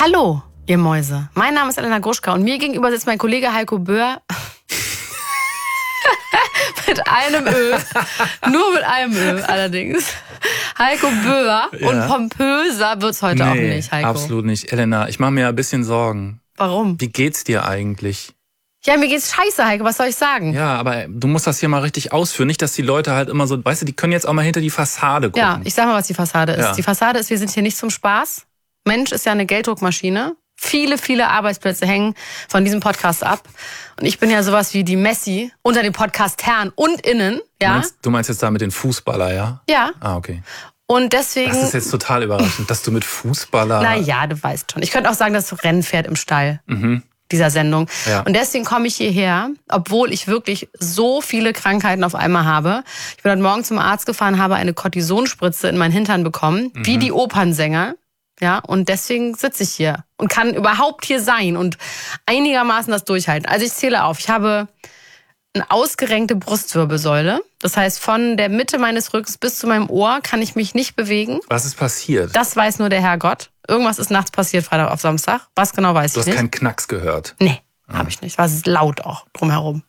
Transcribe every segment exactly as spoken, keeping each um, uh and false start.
Hallo, ihr Mäuse. Mein Name ist Elena Gruschka und mir gegenüber sitzt mein Kollege Heiko Böhr. Mit einem Ö. Nur mit einem Ö allerdings. Heiko Böhr. Ja. Und pompöser wird's heute nee, auch nicht, Heiko. Absolut nicht. Elena, ich mache mir ein bisschen Sorgen. Warum? Wie geht's dir eigentlich? Ja, mir geht's scheiße, Heiko, was soll ich sagen? Ja, aber du musst das hier mal richtig ausführen. Nicht, dass die Leute halt immer so, weißt du, die können jetzt auch mal hinter die Fassade gucken. Ja, ich sag mal, was die Fassade ist. Ja. Die Fassade ist, wir sind hier nicht zum Spaß. Mensch ist ja eine Gelddruckmaschine. Viele, viele Arbeitsplätze hängen von diesem Podcast ab. Und ich bin ja sowas wie die Messi unter den Podcast-Herren und Innen. Ja? Du meinst, du meinst jetzt damit den Fußballer, ja? Ja. Ah, okay. Und deswegen... Das ist jetzt total überraschend, dass du mit Fußballer... Naja, du weißt schon. Ich könnte auch sagen, das Rennpferd im Stall mhm. dieser Sendung. Ja. Und deswegen komme ich hierher, obwohl ich wirklich so viele Krankheiten auf einmal habe. Ich bin heute Morgen zum Arzt gefahren, habe eine Kortisonspritze in meinen Hintern bekommen, mhm. wie die Opernsänger. Ja, und deswegen sitze ich hier und kann überhaupt hier sein und einigermaßen das durchhalten. Also ich zähle auf, ich habe eine ausgerenkte Brustwirbelsäule. Das heißt, von der Mitte meines Rückens bis zu meinem Ohr kann ich mich nicht bewegen. Was ist passiert? Das weiß nur der Herrgott. Irgendwas ist nachts passiert, Freitag auf Samstag. Was genau weiß du ich nicht. Du hast keinen Knacks gehört? Nee, ah. habe ich nicht. War es laut auch drumherum.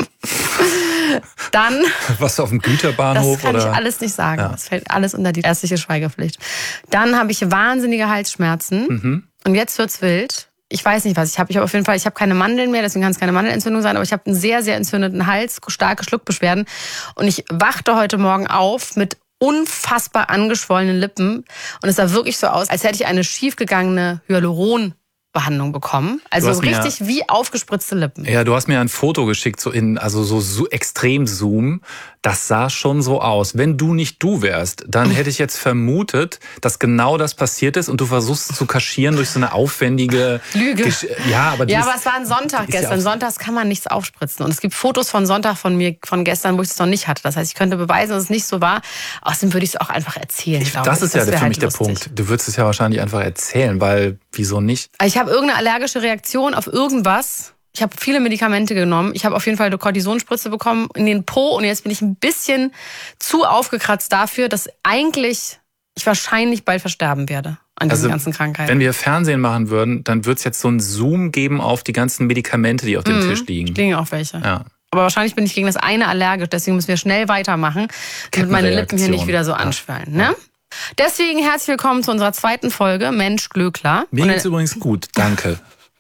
Dann... Was auf dem Güterbahnhof? Das kann oder? ich alles nicht sagen. Ja. Das fällt alles unter die ärztliche Schweigepflicht. Dann habe ich wahnsinnige Halsschmerzen. Mhm. Und jetzt wird's wild. Ich weiß nicht, was ich habe. Ich habe auf jeden Fall, ich habe keine Mandeln mehr, deswegen kann es keine Mandelentzündung sein, aber ich habe einen sehr, sehr entzündeten Hals, starke Schluckbeschwerden. Und ich wachte heute Morgen auf mit unfassbar angeschwollenen Lippen. Und es sah wirklich so aus, als hätte ich eine schiefgegangene Hyaluron Behandlung bekommen. Also richtig ja, wie aufgespritzte Lippen. Ja, du hast mir ein Foto geschickt, so in, also so, so extrem Zoom. Das sah schon so aus. Wenn du nicht du wärst, dann hätte ich jetzt vermutet, dass genau das passiert ist und du versuchst es zu kaschieren durch so eine aufwendige Lüge. Gesch- ja, aber, ja, ist, aber es war ein Sonntag gestern. Ja Sonntags kann man nichts aufspritzen. Und es gibt Fotos von Sonntag von mir, von gestern, wo ich es noch nicht hatte. Das heißt, ich könnte beweisen, dass es nicht so war. Außerdem würde ich es auch einfach erzählen. Ich, das ist das ja für halt mich der lustig. Punkt. Du würdest es ja wahrscheinlich einfach erzählen, weil wieso nicht? Ich habe irgendeine allergische Reaktion auf irgendwas. Ich habe viele Medikamente genommen. Ich habe auf jeden Fall eine Kortisonspritze bekommen in den Po. Und jetzt bin ich ein bisschen zu aufgekratzt dafür, dass eigentlich ich wahrscheinlich bald versterben werde an diesen also, ganzen Krankheiten. Wenn wir Fernsehen machen würden, dann würde es jetzt so einen Zoom geben auf die ganzen Medikamente, die auf dem mhm, Tisch liegen. Liegen auch welche. Ja. Aber wahrscheinlich bin ich gegen das eine allergisch. Deswegen müssen wir schnell weitermachen, damit meine Lippen hier nicht wieder so anschwellen. Ne? Ja. Deswegen herzlich willkommen zu unserer zweiten Folge Mensch Glöckler. Mir geht's übrigens gut, danke.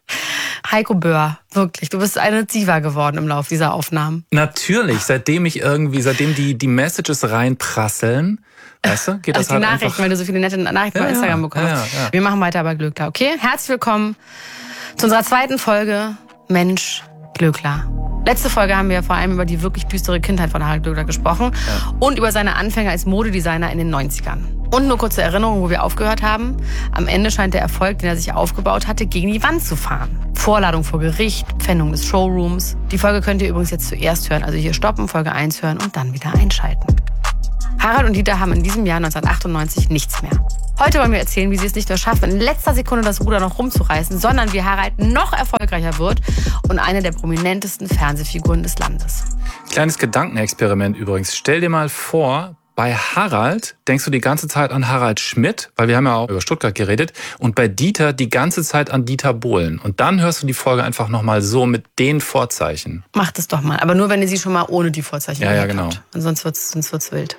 Heiko Böhr, wirklich, du bist eine Diva geworden im Laufe dieser Aufnahmen. Natürlich, seitdem ich irgendwie, seitdem die, die Messages reinprasseln, weißt du, geht das also halt die Nachrichten, einfach... weil du so viele nette Nachrichten ja, bei Instagram ja, bekommst. Ja, ja. Wir machen weiter bei Glöckler, okay? Herzlich willkommen zu unserer zweiten Folge Mensch Glöckler. Letzte Folge haben wir vor allem über die wirklich düstere Kindheit von Harald Glöckler gesprochen ja. und über seine Anfänge als Modedesigner in den neunzigern. Und nur kurze Erinnerung, wo wir aufgehört haben. Am Ende scheint der Erfolg, den er sich aufgebaut hatte, gegen die Wand zu fahren. Vorladung vor Gericht, Pfändung des Showrooms. Die Folge könnt ihr übrigens jetzt zuerst hören. Also hier stoppen, Folge eins hören und dann wieder einschalten. Harald und Dieter haben in diesem Jahr neunzehnhundertachtundneunzig nichts mehr. Heute wollen wir erzählen, wie sie es nicht nur schaffen, in letzter Sekunde das Ruder noch rumzureißen, sondern wie Harald noch erfolgreicher wird und eine der prominentesten Fernsehfiguren des Landes. Kleines Gedankenexperiment übrigens. Stell dir mal vor, bei Harald denkst du die ganze Zeit an Harald Schmidt, weil wir haben ja auch über Stuttgart geredet, und bei Dieter die ganze Zeit an Dieter Bohlen. Und dann hörst du die Folge einfach nochmal so mit den Vorzeichen. Mach das doch mal, aber nur, wenn ihr sie schon mal ohne die Vorzeichen ja, ja, genau. habt. Sonst wird's, sonst wird's wild.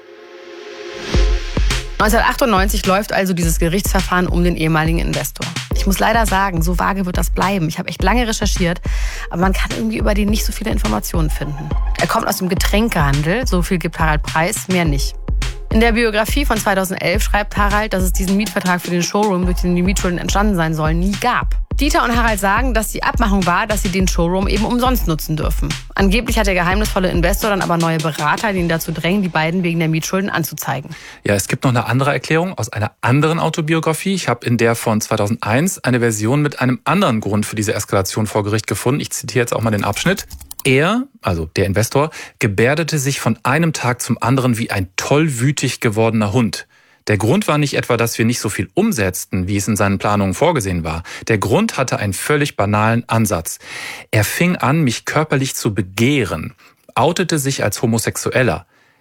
neunzehnhundertachtundneunzig läuft also dieses Gerichtsverfahren um den ehemaligen Investor. Ich muss leider sagen, so vage wird das bleiben. Ich habe echt lange recherchiert, aber man kann irgendwie über den nicht so viele Informationen finden. Er kommt aus dem Getränkehandel, so viel gibt Harald preis, mehr nicht. In der Biografie von zweitausendelf schreibt Harald, dass es diesen Mietvertrag für den Showroom, durch den die Mietschulden entstanden sein sollen, nie gab. Dieter und Harald sagen, dass die Abmachung war, dass sie den Showroom eben umsonst nutzen dürfen. Angeblich hat der geheimnisvolle Investor dann aber neue Berater, die ihn dazu drängen, die beiden wegen der Mietschulden anzuzeigen. Ja, es gibt noch eine andere Erklärung aus einer anderen Autobiografie. Ich habe in der von zweitausendeins eine Version mit einem anderen Grund für diese Eskalation vor Gericht gefunden. Ich zitiere jetzt auch mal den Abschnitt. Er, also der Investor, gebärdete sich von einem Tag zum anderen wie ein tollwütig gewordener Hund. Der Grund war nicht etwa, dass wir nicht so viel umsetzten, wie es in seinen Planungen vorgesehen war. Der Grund hatte einen völlig banalen Ansatz. Er fing an, mich körperlich zu begehren, outete sich als Homosexueller.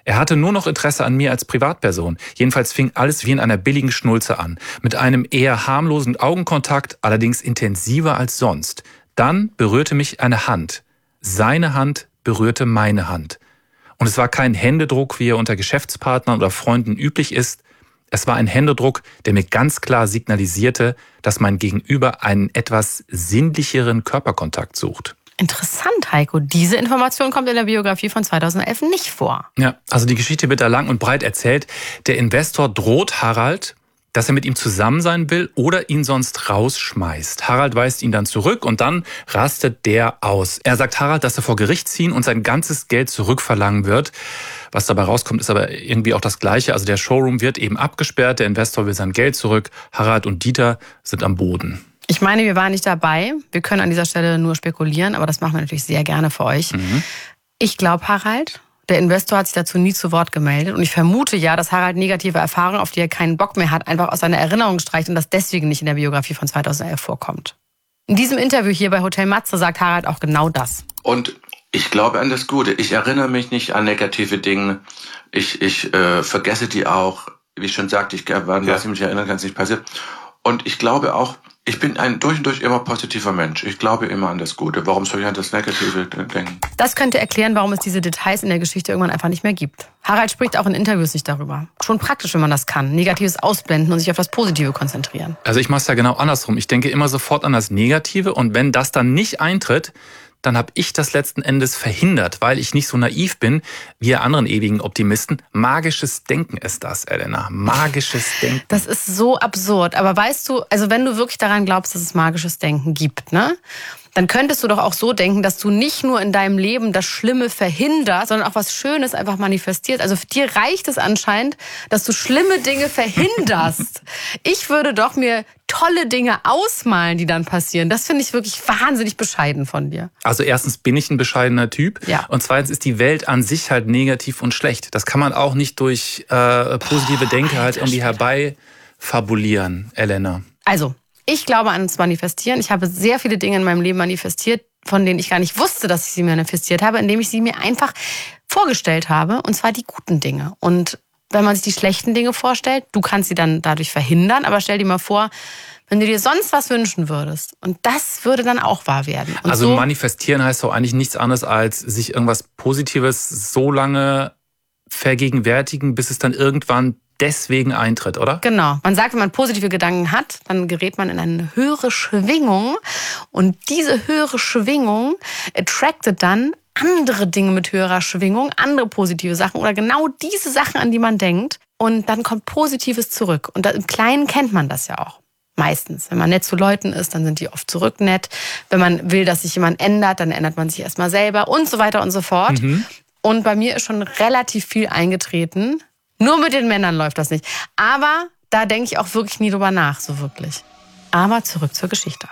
Er hatte nur noch Interesse an mir als Privatperson. Jedenfalls fing alles wie in einer billigen Schnulze an. Mit einem eher harmlosen Augenkontakt, allerdings intensiver als sonst. Dann berührte mich eine Hand. Seine Hand berührte meine Hand. Und es war kein Händedruck, wie er unter Geschäftspartnern oder Freunden üblich ist. Es war ein Händedruck, der mir ganz klar signalisierte, dass mein Gegenüber einen etwas sinnlicheren Körperkontakt sucht. Interessant, Heiko. Diese Information kommt in der Biografie von zweitausendelf nicht vor. Ja, also die Geschichte wird da lang und breit erzählt. Der Investor droht Harald, dass er mit ihm zusammen sein will oder ihn sonst rausschmeißt. Harald weist ihn dann zurück und dann rastet der aus. Er sagt Harald, dass er vor Gericht ziehen und sein ganzes Geld zurückverlangen wird. Was dabei rauskommt, ist aber irgendwie auch das Gleiche. Also der Showroom wird eben abgesperrt, der Investor will sein Geld zurück. Harald und Dieter sind am Boden. Ich meine, wir waren nicht dabei. Wir können an dieser Stelle nur spekulieren, aber das machen wir natürlich sehr gerne für euch. Mhm. Ich glaube, Harald, der Investor hat sich dazu nie zu Wort gemeldet. Und ich vermute ja, dass Harald negative Erfahrungen, auf die er keinen Bock mehr hat, einfach aus seiner Erinnerung streicht und das deswegen nicht in der Biografie von zweitausendelf vorkommt. In diesem Interview hier bei Hotel Matze sagt Harald auch genau das. Und ich glaube an das Gute. Ich erinnere mich nicht an negative Dinge. Ich, ich äh, vergesse die auch. Wie ich schon sagte, ich, was ja. ich mich erinnern kann, ist nicht passiert. Und ich glaube auch, ich bin ein durch und durch immer positiver Mensch. Ich glaube immer an das Gute. Warum soll ich an das Negative denken? Das könnte erklären, warum es diese Details in der Geschichte irgendwann einfach nicht mehr gibt. Harald spricht auch in Interviews nicht darüber. Schon praktisch, wenn man das kann. Negatives ausblenden und sich auf das Positive konzentrieren. Also ich mache es ja genau andersrum. Ich denke immer sofort an das Negative und wenn das dann nicht eintritt, dann habe ich das letzten Endes verhindert, weil ich nicht so naiv bin wie ihr anderen ewigen Optimisten. Magisches Denken ist das, Elena. Magisches Denken. Das ist so absurd. Aber weißt du, also wenn du wirklich daran glaubst, dass es magisches Denken gibt, ne? Dann könntest du doch auch so denken, dass du nicht nur in deinem Leben das Schlimme verhinderst, sondern auch was Schönes einfach manifestierst. Also für dir reicht es anscheinend, dass du schlimme Dinge verhinderst. Ich würde doch mir tolle Dinge ausmalen, die dann passieren. Das finde ich wirklich wahnsinnig bescheiden von dir. Also erstens bin ich ein bescheidener Typ. Ja. Und zweitens ist die Welt an sich halt negativ und schlecht. Das kann man auch nicht durch äh, positive Boah, Denke halt irgendwie herbeifabulieren, Elena. Also, ich glaube ans Manifestieren. Ich habe sehr viele Dinge in meinem Leben manifestiert, von denen ich gar nicht wusste, dass ich sie manifestiert habe, indem ich sie mir einfach vorgestellt habe. Und zwar die guten Dinge. Und wenn man sich die schlechten Dinge vorstellt, du kannst sie dann dadurch verhindern. Aber stell dir mal vor, wenn du dir sonst was wünschen würdest. Und das würde dann auch wahr werden. Und also so manifestieren heißt doch eigentlich nichts anderes, als sich irgendwas Positives so lange vergegenwärtigen, bis es dann irgendwann deswegen eintritt, oder? Genau. Man sagt, wenn man positive Gedanken hat, dann gerät man in eine höhere Schwingung. Und diese höhere Schwingung attractet dann andere Dinge mit höherer Schwingung, andere positive Sachen oder genau diese Sachen, an die man denkt. Und dann kommt Positives zurück. Und im Kleinen kennt man das ja auch. Meistens. Wenn man nett zu Leuten ist, dann sind die oft zurück nett. Wenn man will, dass sich jemand ändert, dann ändert man sich erstmal selber und so weiter und so fort. Mhm. Und bei mir ist schon relativ viel eingetreten. Nur mit den Männern läuft das nicht. Aber da denke ich auch wirklich nie drüber nach, so wirklich. Aber zurück zur Geschichte.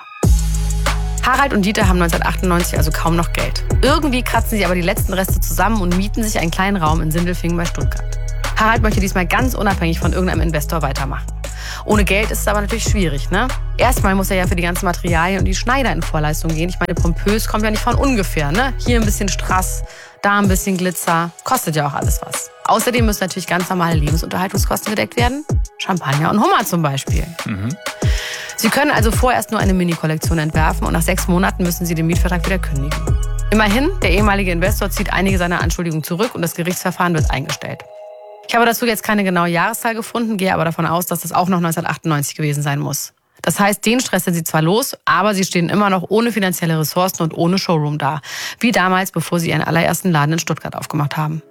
Harald und Dieter haben neunzehnhundertachtundneunzig also kaum noch Geld. Irgendwie kratzen sie aber die letzten Reste zusammen und mieten sich einen kleinen Raum in Sindelfingen bei Stuttgart. Harald möchte diesmal ganz unabhängig von irgendeinem Investor weitermachen. Ohne Geld ist es aber natürlich schwierig, ne? Erstmal muss er ja für die ganzen Materialien und die Schneider in Vorleistung gehen. Ich meine, pompös kommt ja nicht von ungefähr, ne? Hier ein bisschen Strass, da ein bisschen Glitzer. Kostet ja auch alles was. Außerdem müssen natürlich ganz normale Lebensunterhaltungskosten gedeckt werden. Champagner und Hummer zum Beispiel. Mhm. Sie können also vorerst nur eine Mini-Kollektion entwerfen und nach sechs Monaten müssen Sie den Mietvertrag wieder kündigen. Immerhin, der ehemalige Investor zieht einige seiner Anschuldigungen zurück und das Gerichtsverfahren wird eingestellt. Ich habe dazu jetzt keine genaue Jahreszahl gefunden, gehe aber davon aus, dass das auch noch neunzehnhundertachtundneunzig gewesen sein muss. Das heißt, den Stress sind sie zwar los, aber sie stehen immer noch ohne finanzielle Ressourcen und ohne Showroom da. Wie damals, bevor sie ihren allerersten Laden in Stuttgart aufgemacht haben.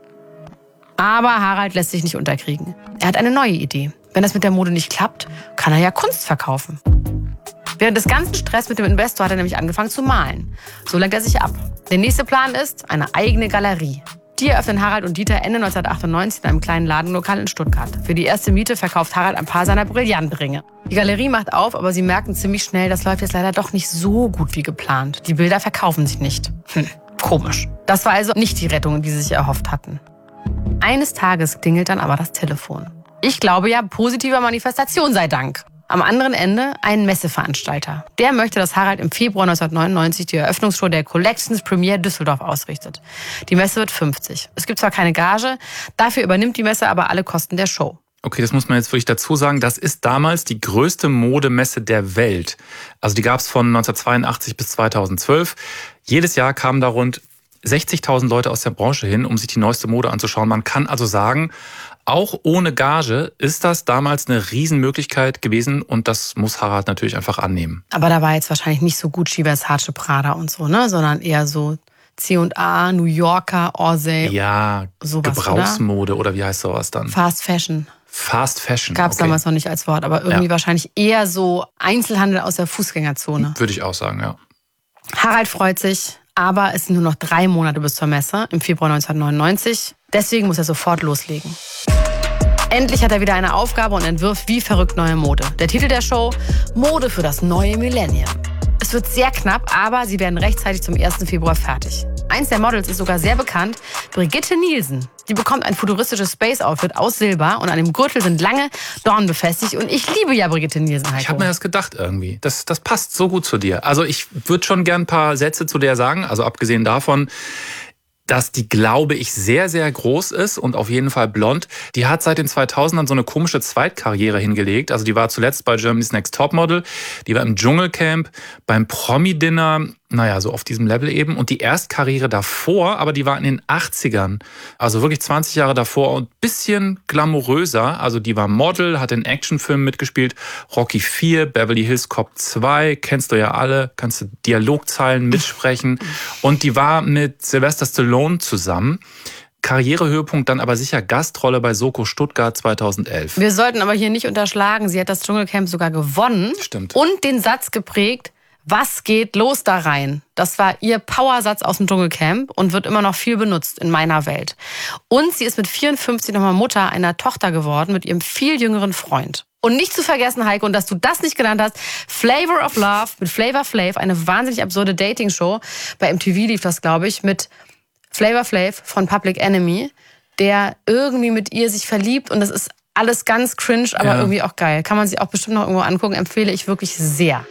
Aber Harald lässt sich nicht unterkriegen. Er hat eine neue Idee. Wenn das mit der Mode nicht klappt, kann er ja Kunst verkaufen. Während des ganzen Stress mit dem Investor hat er nämlich angefangen zu malen. So lenkt er sich ab. Der nächste Plan ist eine eigene Galerie. Die eröffnen Harald und Dieter Ende neunzehnhundertachtundneunzig in einem kleinen Ladenlokal in Stuttgart. Für die erste Miete verkauft Harald ein paar seiner Brillantringe. Die Galerie macht auf, aber sie merken ziemlich schnell, das läuft jetzt leider doch nicht so gut wie geplant. Die Bilder verkaufen sich nicht. Hm, komisch. Das war also nicht die Rettung, die sie sich erhofft hatten. Eines Tages klingelt dann aber das Telefon. Ich glaube ja, positiver Manifestation sei Dank. Am anderen Ende ein Messeveranstalter. Der möchte, dass Harald im Februar neunzehnhundertneunundneunzig die Eröffnungsshow der Collections Premiere Düsseldorf ausrichtet. Die Messe wird fünfzig. Es gibt zwar keine Gage, dafür übernimmt die Messe aber alle Kosten der Show. Okay, das muss man jetzt wirklich dazu sagen. Das ist damals die größte Modemesse der Welt. Also die gab es von neunzehnhundertzweiundachtzig bis zweitausendzwölf. Jedes Jahr kamen da rund sechzigtausend Leute aus der Branche hin, um sich die neueste Mode anzuschauen. Man kann also sagen, auch ohne Gage ist das damals eine Riesenmöglichkeit gewesen und das muss Harald natürlich einfach annehmen. Aber da war jetzt wahrscheinlich nicht so Gucci, Versace, Prada und so, ne? Sondern eher so C und A, New Yorker, Orsay. Ja, sowas, Gebrauchsmode oder? oder wie heißt sowas dann? Fast Fashion. Fast Fashion. Gab es okay. damals noch nicht als Wort, aber irgendwie ja. wahrscheinlich eher so Einzelhandel aus der Fußgängerzone. Würde ich auch sagen, ja. Harald freut sich, aber es sind nur noch drei Monate bis zur Messe im Februar neunzehnhundertneunundneunzig. Deswegen muss er sofort loslegen. Endlich hat er wieder eine Aufgabe und entwirft wie verrückt neue Mode. Der Titel der Show: Mode für das neue Millennium. Es wird sehr knapp, aber sie werden rechtzeitig zum ersten Februar fertig. Eins der Models ist sogar sehr bekannt, Brigitte Nielsen. Die bekommt ein futuristisches Space-Outfit aus Silber und an dem Gürtel sind lange Dornen befestigt. Und ich liebe ja Brigitte Nielsen, Heiko. Ich habe mir das gedacht irgendwie. Das, das passt so gut zu dir. Also ich würde schon gern ein paar Sätze zu der sagen. Also abgesehen davon, dass die, glaube ich, sehr, sehr groß ist und auf jeden Fall blond. Die hat seit den zweitausendern so eine komische Zweitkarriere hingelegt. Also die war zuletzt bei Germany's Next Topmodel, die war im Dschungelcamp, beim Promi-Dinner, naja, so auf diesem Level eben. Und die Erstkarriere davor, aber die war in den achtzigern, also wirklich zwanzig Jahre davor und ein bisschen glamouröser. Also die war Model, hat in Actionfilmen mitgespielt, Rocky vier, Beverly Hills Cop zwei, kennst du ja alle, kannst du Dialogzeilen mitsprechen. Und die war mit Sylvester Stallone zusammen. Karrierehöhepunkt dann aber sicher Gastrolle bei Soko Stuttgart zweitausendelf. Wir sollten aber hier nicht unterschlagen, sie hat das Dschungelcamp sogar gewonnen. Stimmt. Und den Satz geprägt: Was geht los da rein? Das war ihr Powersatz aus dem Dschungelcamp und wird immer noch viel benutzt in meiner Welt. Und sie ist mit vierundfünfzig nochmal Mutter einer Tochter geworden mit ihrem viel jüngeren Freund. Und nicht zu vergessen, Heiko, und dass du das nicht genannt hast, Flavor of Love mit Flavor Flav, eine wahnsinnig absurde Dating-Show. Bei M T V lief das, glaube ich, mit Flavor Flav von Public Enemy, der irgendwie mit ihr sich verliebt und das ist alles ganz cringe, aber ja. irgendwie auch geil. Kann man sich auch bestimmt noch irgendwo angucken, empfehle ich wirklich sehr.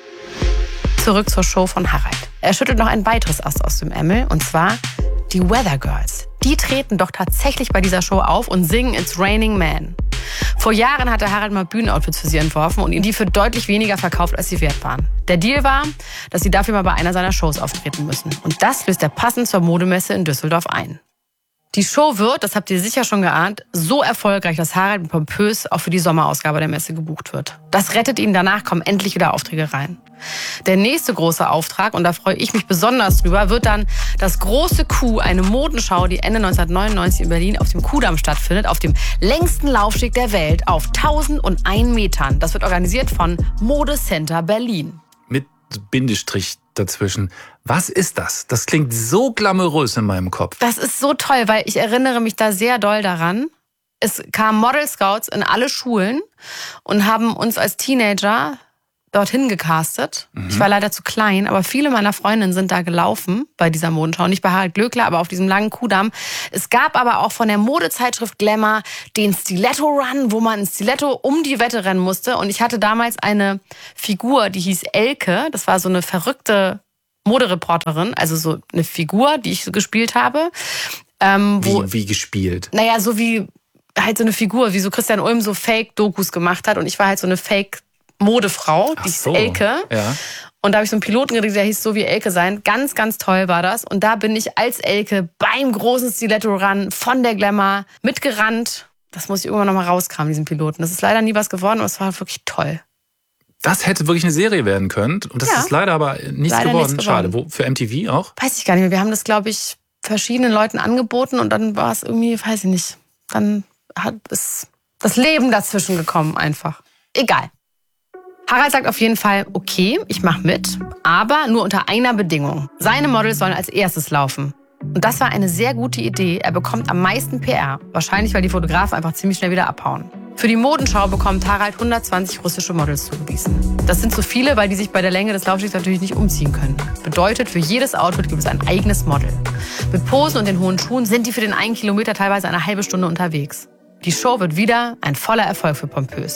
Zurück zur Show von Harald. Er schüttelt noch ein weiteres Ast aus dem Ärmel, und zwar die Weather Girls. Die treten doch tatsächlich bei dieser Show auf und singen It's Raining Man. Vor Jahren hatte Harald mal Bühnenoutfits für sie entworfen und ihnen die für deutlich weniger verkauft, als sie wert waren. Der Deal war, dass sie dafür mal bei einer seiner Shows auftreten müssen. Und das löst er passend zur Modemesse in Düsseldorf ein. Die Show wird, das habt ihr sicher schon geahnt, so erfolgreich, dass Harald pompös auch für die Sommerausgabe der Messe gebucht wird. Das rettet ihn, danach kommen endlich wieder Aufträge rein. Der nächste große Auftrag, und da freue ich mich besonders drüber, wird dann das große Q, eine Modenschau, die Ende neunzehnhundertneunundneunzig in Berlin auf dem Kudamm stattfindet, auf dem längsten Laufsteg der Welt auf tausendeins Metern. Das wird organisiert von Modecenter Berlin. Mit Bindestrich dazwischen. Was ist das? Das klingt so glamourös in meinem Kopf. Das ist so toll, weil ich erinnere mich da sehr doll daran. Es kamen Model Scouts in alle Schulen und haben uns als Teenager dorthin gecastet. Mhm. Ich war leider zu klein, aber viele meiner Freundinnen sind da gelaufen bei dieser Modenschau. Nicht bei Harald Glöckler, aber auf diesem langen Kudamm. Es gab aber auch von der Modezeitschrift Glamour den Stiletto Run, wo man ein Stiletto um die Wette rennen musste. Und ich hatte damals eine Figur, die hieß Elke. Das war so eine verrückte Modereporterin, also so eine Figur, die ich so gespielt habe. Ähm, wo, wie, wie gespielt? Naja, so wie halt so eine Figur, wie so Christian Ulm so Fake-Dokus gemacht hat. Und ich war halt so eine Fake Modefrau, die ist so. Elke. Ja. Und da habe ich so einen Piloten gekriegt, der hieß so wie Elke sein. Ganz, ganz toll war das. Und da bin ich als Elke beim großen Stiletto-Run von der Glamour mitgerannt. Das muss ich irgendwann nochmal rauskramen, diesen Piloten. Das ist leider nie was geworden, aber es war wirklich toll. Das hätte wirklich eine Serie werden können. Und das ja. ist leider aber nichts leider geworden. Nichts Schade. geworden. Wo, für M T V auch? Weiß ich gar nicht mehr. Wir haben das, glaube ich, verschiedenen Leuten angeboten und dann war es irgendwie, weiß ich nicht. Dann hat es das Leben dazwischen gekommen einfach. Egal. Harald sagt auf jeden Fall, okay, ich mache mit, aber nur unter einer Bedingung. Seine Models sollen als erstes laufen. Und das war eine sehr gute Idee. Er bekommt am meisten P R. Wahrscheinlich, weil die Fotografen einfach ziemlich schnell wieder abhauen. Für die Modenschau bekommt Harald hundertzwanzig russische Models zugewiesen. Das sind so viele, weil die sich bei der Länge des Laufstegs natürlich nicht umziehen können. Bedeutet, für jedes Outfit gibt es ein eigenes Model. Mit Posen und den hohen Schuhen sind die für den einen Kilometer teilweise eine halbe Stunde unterwegs. Die Show wird wieder ein voller Erfolg für Pompös.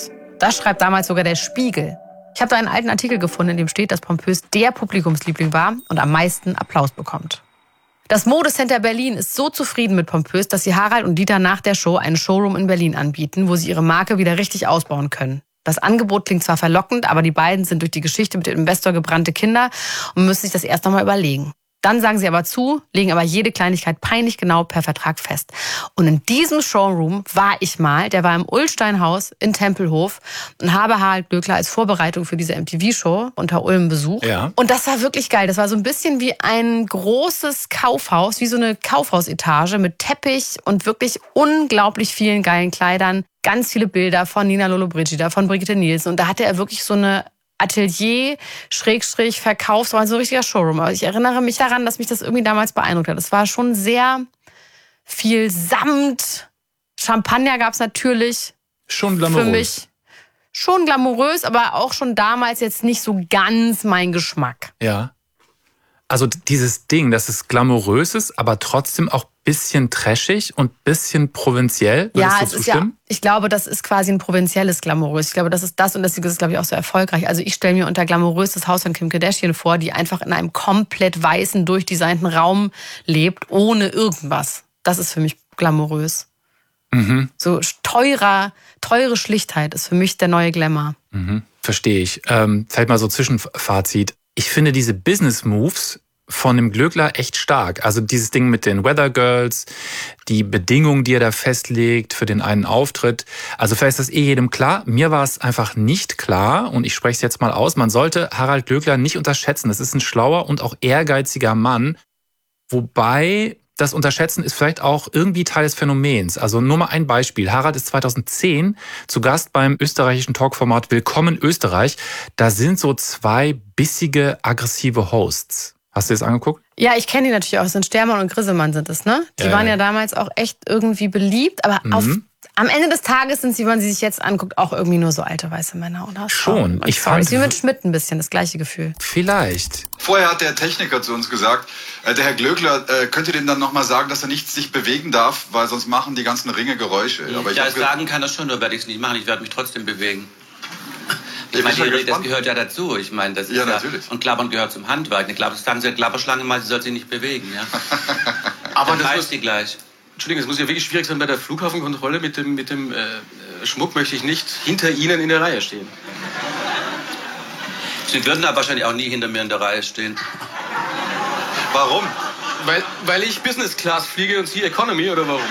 Das schreibt damals sogar der Spiegel. Ich habe da einen alten Artikel gefunden, in dem steht, dass Pompös der Publikumsliebling war und am meisten Applaus bekommt. Das Modecenter Berlin ist so zufrieden mit Pompös, dass sie Harald und Dieter nach der Show einen Showroom in Berlin anbieten, wo sie ihre Marke wieder richtig ausbauen können. Das Angebot klingt zwar verlockend, aber die beiden sind durch die Geschichte mit dem Investor gebrannte Kinder und müssen sich das erst einmal überlegen. Dann sagen sie aber zu, legen aber jede Kleinigkeit peinlich genau per Vertrag fest. Und in diesem Showroom war ich mal, der war im Ullsteinhaus in Tempelhof und habe Harald Glöckler als Vorbereitung für diese M T V-Show unter Ulm besucht. Ja. Und das war wirklich geil. Das war so ein bisschen wie ein großes Kaufhaus, wie so eine Kaufhausetage mit Teppich und wirklich unglaublich vielen geilen Kleidern. Ganz viele Bilder von Nina Lollobrigida, von Brigitte Nielsen. Und da hatte er wirklich so eine Atelier, Schrägstrich, Verkaufs, war so ein richtiger Showroom. Aber ich erinnere mich daran, dass mich das irgendwie damals beeindruckt hat. Es war schon sehr viel Samt. Champagner gab es natürlich. Schon glamourös. Für mich schon glamourös, aber auch schon damals jetzt nicht so ganz mein Geschmack. Ja. Also dieses Ding, dass es glamourös ist, aber trotzdem auch bisschen trashig und bisschen provinziell. Ja, es ist ja, ich glaube, das ist quasi ein provinzielles Glamourös. Ich glaube, das ist das und deswegen ist es, glaube ich, auch so erfolgreich. Also ich stelle mir unter glamourös das Haus von Kim Kardashian vor, die einfach in einem komplett weißen, durchdesignten Raum lebt, ohne irgendwas. Das ist für mich glamourös. Mhm. So teurer, teure Schlichtheit ist für mich der neue Glamour. Mhm. Verstehe ich. Ähm, vielleicht mal so Zwischenfazit. Ich finde diese Business Moves von dem Glöckler echt stark. Also dieses Ding mit den Weather Girls, die Bedingungen, die er da festlegt für den einen Auftritt. Also vielleicht ist das eh jedem klar. Mir war es einfach nicht klar und ich spreche es jetzt mal aus. Man sollte Harald Glöckler nicht unterschätzen. Das ist ein schlauer und auch ehrgeiziger Mann. Wobei das Unterschätzen ist vielleicht auch irgendwie Teil des Phänomens. Also nur mal ein Beispiel. Harald ist zweitausendzehn zu Gast beim österreichischen Talkformat Willkommen Österreich. Da sind so zwei bissige, aggressive Hosts. Hast du das angeguckt? Ja, ich kenne die natürlich auch. Das sind Stermann und Grissemann sind es, ne? Die ja, waren ja damals auch echt irgendwie beliebt, aber mhm. auf, am Ende des Tages sind sie, wenn man sie sich jetzt anguckt, auch irgendwie nur so alte weiße Männer. Oder? Schon. Ich fand es wie mit Schmidt ein bisschen, das gleiche Gefühl. Vielleicht. Vorher hat der Techniker zu uns gesagt, äh, der Herr Glöckler äh, könnte dem dann nochmal sagen, dass er nicht sich bewegen darf, weil sonst machen die ganzen Ringe Geräusche. Aber ja, ich sagen kann das schon, nur werde ich es nicht machen. Ich werde mich trotzdem bewegen. Ich meine, das gespannt. Gehört ja dazu. Ich meine, das ist ja, natürlich. Ja, und Klappern gehört zum Handwerk. Eine Klappe, sagen Sie eine Klapperschlange mal, sie soll sich nicht bewegen. Ja? Aber das weiß die gleich. Entschuldigung, es muss ja wirklich schwierig sein bei der Flughafenkontrolle. Mit dem, mit dem äh, Schmuck möchte ich nicht hinter Ihnen in der Reihe stehen. Sie würden aber wahrscheinlich auch nie hinter mir in der Reihe stehen. Warum? Weil, weil ich Business Class fliege und Sie Economy, oder warum?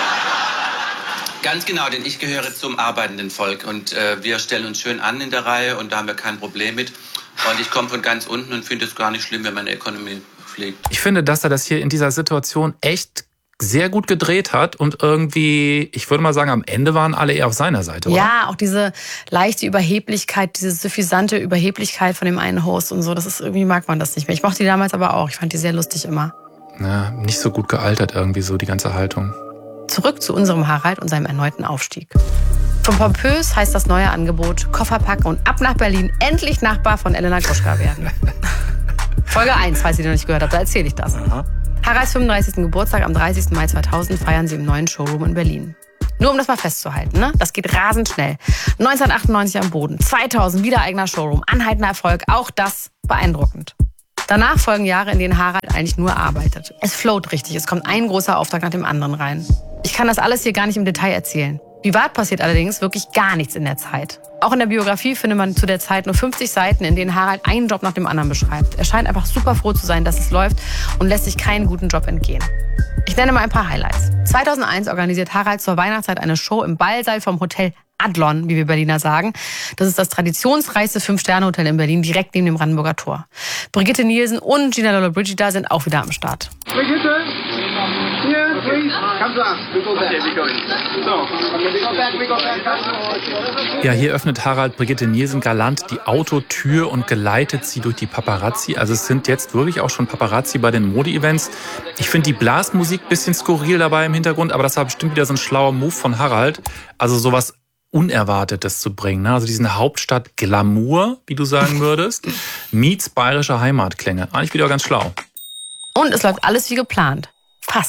Ganz genau, denn ich gehöre zum arbeitenden Volk und äh, wir stellen uns schön an in der Reihe und da haben wir kein Problem mit. Und ich komme von ganz unten und finde es gar nicht schlimm, wenn man Economy fliegt. Ich finde, dass er das hier in dieser Situation echt sehr gut gedreht hat und irgendwie, ich würde mal sagen, am Ende waren alle eher auf seiner Seite, oder? Ja, auch diese leichte Überheblichkeit, diese suffisante Überheblichkeit von dem einen Host und so, das ist irgendwie, mag man das nicht mehr. Ich mochte die damals aber auch, ich fand die sehr lustig immer. Ja, nicht so gut gealtert irgendwie so, die ganze Haltung. Zurück zu unserem Harald und seinem erneuten Aufstieg. Von pompös heißt das neue Angebot, Koffer packen und ab nach Berlin, endlich Nachbar von Elena Gruschka werden. Folge eins, falls ihr die noch nicht gehört habt, da erzähle ich das. Aha. Haralds fünfunddreißigsten Geburtstag am dreißigsten Mai zweitausend feiern sie im neuen Showroom in Berlin. Nur um das mal festzuhalten, ne? Das geht rasend schnell. neunzehnhundertachtundneunzig am Boden, zweitausend wieder eigener Showroom, anhaltender Erfolg, auch das beeindruckend. Danach folgen Jahre, in denen Harald eigentlich nur arbeitet. Es float richtig, es kommt ein großer Auftrag nach dem anderen rein. Ich kann das alles hier gar nicht im Detail erzählen. Privat passiert allerdings wirklich gar nichts in der Zeit. Auch in der Biografie findet man zu der Zeit nur fünfzig Seiten, in denen Harald einen Job nach dem anderen beschreibt. Er scheint einfach super froh zu sein, dass es läuft und lässt sich keinen guten Job entgehen. Ich nenne mal ein paar Highlights. zweitausendeins organisiert Harald zur Weihnachtszeit eine Show im Ballsaal vom Hotel Adlon, wie wir Berliner sagen. Das ist das traditionsreichste Fünf-Sterne-Hotel in Berlin, direkt neben dem Brandenburger Tor. Brigitte Nielsen und Gina Lollobrigida sind auch wieder am Start. Brigitte, here, please, come to us. We go back. Okay, we go in. So, we go back, we go back. Ja, hier öffnet Harald Brigitte Nielsen galant die Autotür und geleitet sie durch die Paparazzi. Also es sind jetzt wirklich auch schon Paparazzi bei den Mode-Events. Ich finde die Blasmusik ein bisschen skurril dabei im Hintergrund, aber das war bestimmt wieder so ein schlauer Move von Harald. Also sowas Unerwartetes zu bringen. Also diesen Hauptstadt-Glamour, wie du sagen würdest, meets bayerische Heimatklänge. Eigentlich wieder ganz schlau. Und es läuft alles wie geplant. Fast.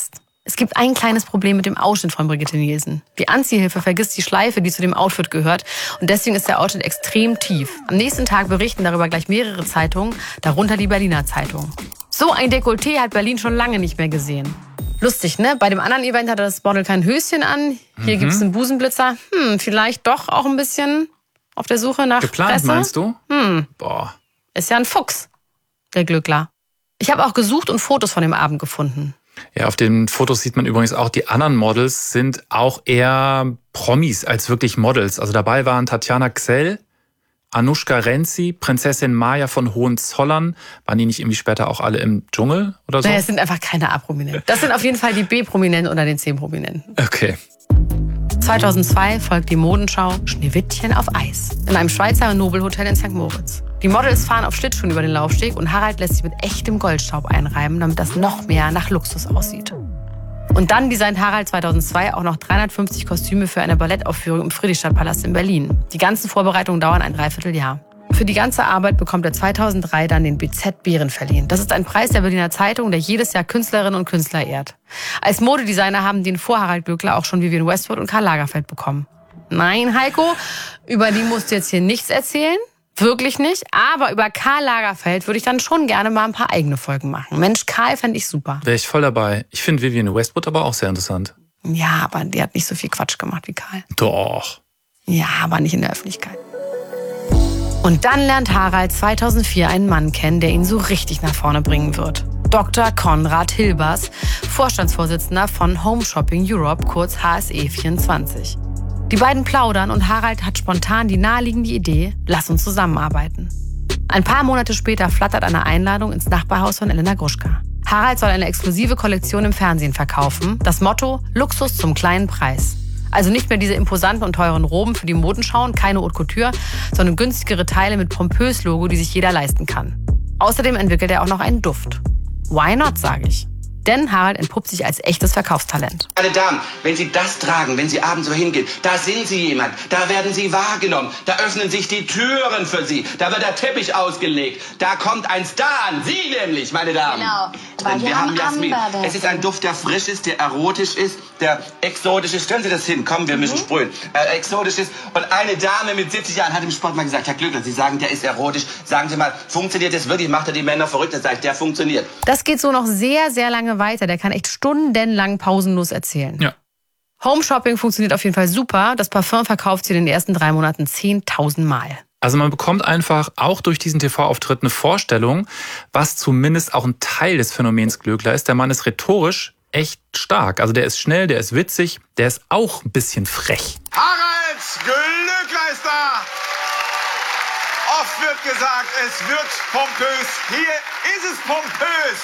Es gibt ein kleines Problem mit dem Ausschnitt von Brigitte Nielsen. Die Anziehhilfe vergisst die Schleife, die zu dem Outfit gehört. Und deswegen ist der Ausschnitt extrem tief. Am nächsten Tag berichten darüber gleich mehrere Zeitungen, darunter die Berliner Zeitung. So ein Dekolleté hat Berlin schon lange nicht mehr gesehen. Lustig, ne? Bei dem anderen Event hatte das Model kein Höschen an. Hier mhm. gibt's einen Busenblitzer. Hm, vielleicht doch auch ein bisschen auf der Suche nach Geplant, Presse. Meinst du? Hm. Boah. Ist ja ein Fuchs, der Glückler. Ich habe auch gesucht und Fotos von dem Abend gefunden. Ja, auf den Fotos sieht man übrigens auch, die anderen Models sind auch eher Promis als wirklich Models. Also dabei waren Tatjana Ksell, Anushka Renzi, Prinzessin Maya von Hohenzollern. Waren die nicht irgendwie später auch alle im Dschungel oder so? Naja, es sind einfach keine A-Prominenten. Das sind auf jeden Fall die B-Prominenten unter den C-Prominenten. Okay. zweitausendzwei folgt die Modenschau Schneewittchen auf Eis in einem Schweizer Nobelhotel in Sankt Moritz. Die Models fahren auf Schlittschuhen über den Laufsteg und Harald lässt sich mit echtem Goldstaub einreiben, damit das noch mehr nach Luxus aussieht. Und dann designt Harald zweitausendzwei auch noch dreihundertfünfzig Kostüme für eine Ballettaufführung im Friedrichstadtpalast in Berlin. Die ganzen Vorbereitungen dauern ein Dreivierteljahr. Für die ganze Arbeit bekommt er zweitausenddrei dann den B Z Bären verliehen. Das ist ein Preis der Berliner Zeitung, der jedes Jahr Künstlerinnen und Künstler ehrt. Als Modedesigner haben den vor Harald Glöckler auch schon Vivienne Westwood und Karl Lagerfeld bekommen. Nein, Heiko, über die musst du jetzt hier nichts erzählen. Wirklich nicht. Aber über Karl Lagerfeld würde ich dann schon gerne mal ein paar eigene Folgen machen. Mensch, Karl fände ich super. Wäre ich voll dabei. Ich finde Vivienne Westwood aber auch sehr interessant. Ja, aber die hat nicht so viel Quatsch gemacht wie Karl. Doch. Ja, aber nicht in der Öffentlichkeit. Und dann lernt Harald zweitausendvier einen Mann kennen, der ihn so richtig nach vorne bringen wird. Doktor Konrad Hilbers, Vorstandsvorsitzender von Home Shopping Europe, kurz H S E vierundzwanzig. Die beiden plaudern und Harald hat spontan die naheliegende Idee, lass uns zusammenarbeiten. Ein paar Monate später flattert eine Einladung ins Nachbarhaus von Elena Gruschka. Harald soll eine exklusive Kollektion im Fernsehen verkaufen. Das Motto, Luxus zum kleinen Preis. Also nicht mehr diese imposanten und teuren Roben für die Modenschauen, keine Haute Couture, sondern günstigere Teile mit pompös Logo, die sich jeder leisten kann. Außerdem entwickelt er auch noch einen Duft. Why not, sage ich. Denn Harald entpuppt sich als echtes Verkaufstalent. Meine Damen, wenn Sie das tragen, wenn Sie abends so hingehen, da sind Sie jemand, da werden Sie wahrgenommen, da öffnen sich die Türen für Sie, da wird der Teppich ausgelegt, da kommt ein Star an, Sie nämlich, meine Damen. Genau. Denn wir haben Jasmin. Es ist ein Duft, der frisch ist, der erotisch ist, der exotisch ist. Stellen Sie das hin, komm, wir müssen mhm. sprühen. Äh, exotisch ist. Und eine Dame mit siebzig Jahren hat im Sport mal gesagt, Herr Glöckler, Sie sagen, der ist erotisch. Sagen Sie mal, funktioniert das wirklich? Macht er die Männer verrückt? Dann sage ich, der funktioniert. Das geht so noch sehr, sehr lange weiter. Der kann echt stundenlang pausenlos erzählen. Ja. Home Shopping funktioniert auf jeden Fall super. Das Parfum verkauft sie in den ersten drei Monaten zehntausend Mal. Also man bekommt einfach auch durch diesen T V-Auftritt eine Vorstellung, was zumindest auch ein Teil des Phänomens Glöckler ist. Der Mann ist rhetorisch echt stark. Also der ist schnell, der ist witzig, der ist auch ein bisschen frech. Harald Glöckler ist da! Oft wird gesagt, es wird pompös. Hier ist es pompös.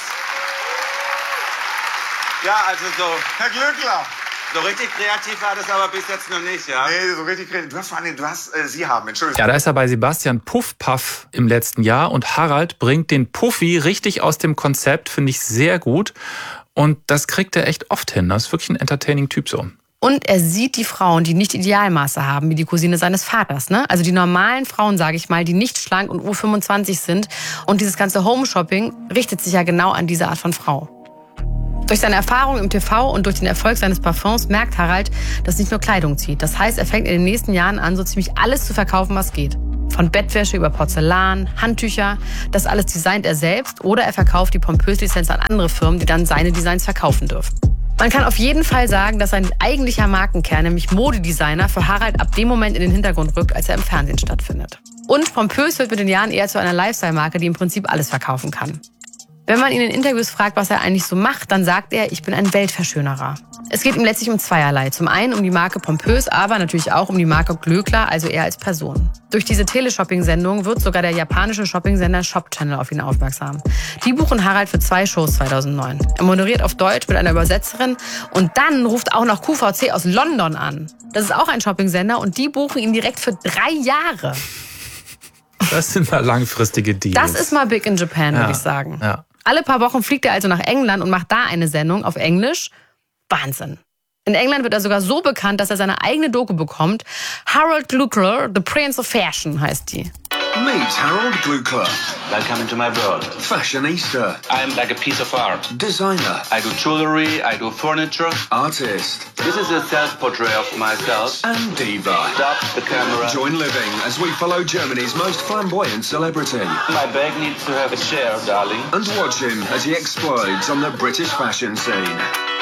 Ja, also so. Herr Glöckler. So richtig kreativ war das aber bis jetzt noch nicht, ja? Nee, so richtig kreativ. Du hast vor allem, du hast, äh, Sie haben, Entschuldigung. Ja, da ist er bei Sebastian Puff-Puff im letzten Jahr und Harald bringt den Puffy richtig aus dem Konzept, finde ich sehr gut. Und das kriegt er echt oft hin. Das ist wirklich ein entertaining Typ so. Und er sieht die Frauen, die nicht Idealmaße haben, wie die Cousine seines Vaters. Ne? Also die normalen Frauen, sage ich mal, die nicht schlank und U fünfundzwanzig sind. Und dieses ganze Home-Shopping richtet sich ja genau an diese Art von Frau. Durch seine Erfahrung im T V und durch den Erfolg seines Parfums merkt Harald, dass nicht nur Kleidung zieht. Das heißt, er fängt in den nächsten Jahren an, so ziemlich alles zu verkaufen, was geht. Von Bettwäsche über Porzellan, Handtücher, das alles designt er selbst oder er verkauft die Pompös-Lizenz an andere Firmen, die dann seine Designs verkaufen dürfen. Man kann auf jeden Fall sagen, dass sein eigentlicher Markenkern, nämlich Modedesigner, für Harald ab dem Moment in den Hintergrund rückt, als er im Fernsehen stattfindet. Und Pompös wird mit den Jahren eher zu einer Lifestyle-Marke, die im Prinzip alles verkaufen kann. Wenn man ihn in Interviews fragt, was er eigentlich so macht, dann sagt er, ich bin ein Weltverschönerer. Es geht ihm letztlich um zweierlei. Zum einen um die Marke Pompös, aber natürlich auch um die Marke Glöckler, also er als Person. Durch diese Teleshopping-Sendung wird sogar der japanische Shopping-Sender Shop Channel auf ihn aufmerksam. Die buchen Harald für zwei Shows zweitausendneun. Er moderiert auf Deutsch mit einer Übersetzerin und dann ruft auch noch Q V C aus London an. Das ist auch ein Shopping-Sender und die buchen ihn direkt für drei Jahre. Das sind mal langfristige Deals. Das ist mal big in Japan, ja, würde ich sagen. Ja. Alle paar Wochen fliegt er also nach England und macht da eine Sendung auf Englisch. Wahnsinn. In England wird er sogar so bekannt, dass er seine eigene Doku bekommt. Harald Glöckler, The Prince of Fashion heißt die. Meet Harold Glukler. Welcome into my world. Fashionista. I'm like a piece of art. Designer. I do jewelry, I do furniture. Artist. This is a self-portrait of myself. And diva. Stop the camera. Join Living as we follow Germany's most flamboyant celebrity. My bag needs to have a chair, darling. And watch him as he explodes on the British fashion scene.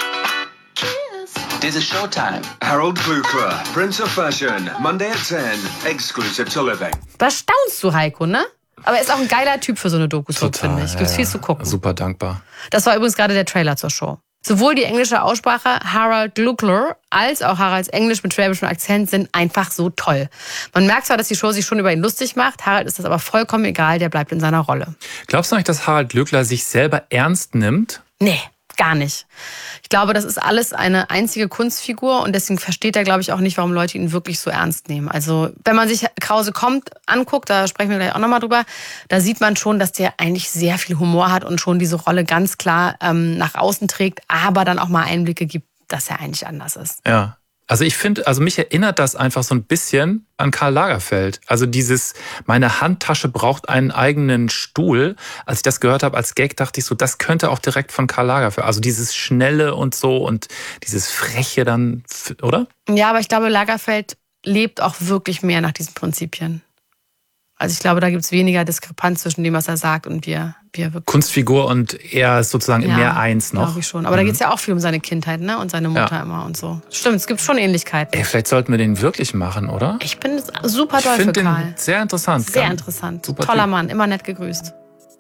This is showtime. Harold Glukler, Prince of Fashion, Monday at ten, exclusive to Living. Da staunst du, Heiko, ne? Aber er ist auch ein geiler Typ für so eine Doku-Soap, finde ich. Gibt's ja, viel zu gucken. Super dankbar. Das war übrigens gerade der Trailer zur Show. Sowohl die englische Aussprache Harold Glukler als auch Haralds Englisch mit schwäbischem Akzent sind einfach so toll. Man merkt zwar, dass die Show sich schon über ihn lustig macht, Harald ist das aber vollkommen egal, der bleibt in seiner Rolle. Glaubst du nicht, dass Harald Glukler sich selber ernst nimmt? Nee, gar nicht. Ich glaube, das ist alles eine einzige Kunstfigur und deswegen versteht er, glaube ich, auch nicht, warum Leute ihn wirklich so ernst nehmen. Also wenn man sich Krause kommt anguckt, da sprechen wir gleich auch nochmal drüber, da sieht man schon, dass der eigentlich sehr viel Humor hat und schon diese Rolle ganz klar ähm, nach außen trägt, aber dann auch mal Einblicke gibt, dass er eigentlich anders ist. Ja. Also ich finde, also mich erinnert das einfach so ein bisschen an Karl Lagerfeld. Also dieses, meine Handtasche braucht einen eigenen Stuhl. Als ich das gehört habe als Gag, dachte ich so, das könnte auch direkt von Karl Lagerfeld. Also dieses Schnelle und so und dieses Freche dann, oder? Ja, aber ich glaube, Lagerfeld lebt auch wirklich mehr nach diesen Prinzipien. Also ich glaube, da gibt es weniger Diskrepanz zwischen dem, was er sagt und wie er, wie er wirklich... Kunstfigur und er ist sozusagen ja, mehr eins noch. Glaube ich schon. Aber mhm. da geht es ja auch viel um seine Kindheit, ne? Und seine Mutter ja. immer und so. Stimmt, es gibt schon Ähnlichkeiten. Ey, vielleicht sollten wir den wirklich machen, oder? Ich bin super doll für Karl. Ich finde den sehr interessant. Sehr ja. interessant. Super Toller typ. Mann, immer nett gegrüßt.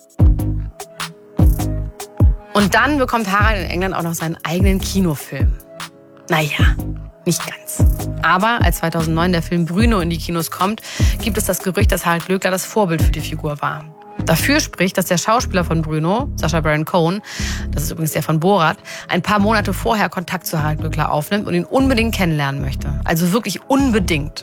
Und dann bekommt Harald in England auch noch seinen eigenen Kinofilm. Naja, nicht ganz. Aber als zweitausendneun der Film Bruno in die Kinos kommt, gibt es das Gerücht, dass Harald Glukler das Vorbild für die Figur war. Dafür spricht, dass der Schauspieler von Bruno, Sacha Baron Cohen, das ist übrigens der von Borat, ein paar Monate vorher Kontakt zu Harald Glukler aufnimmt und ihn unbedingt kennenlernen möchte. Also wirklich unbedingt.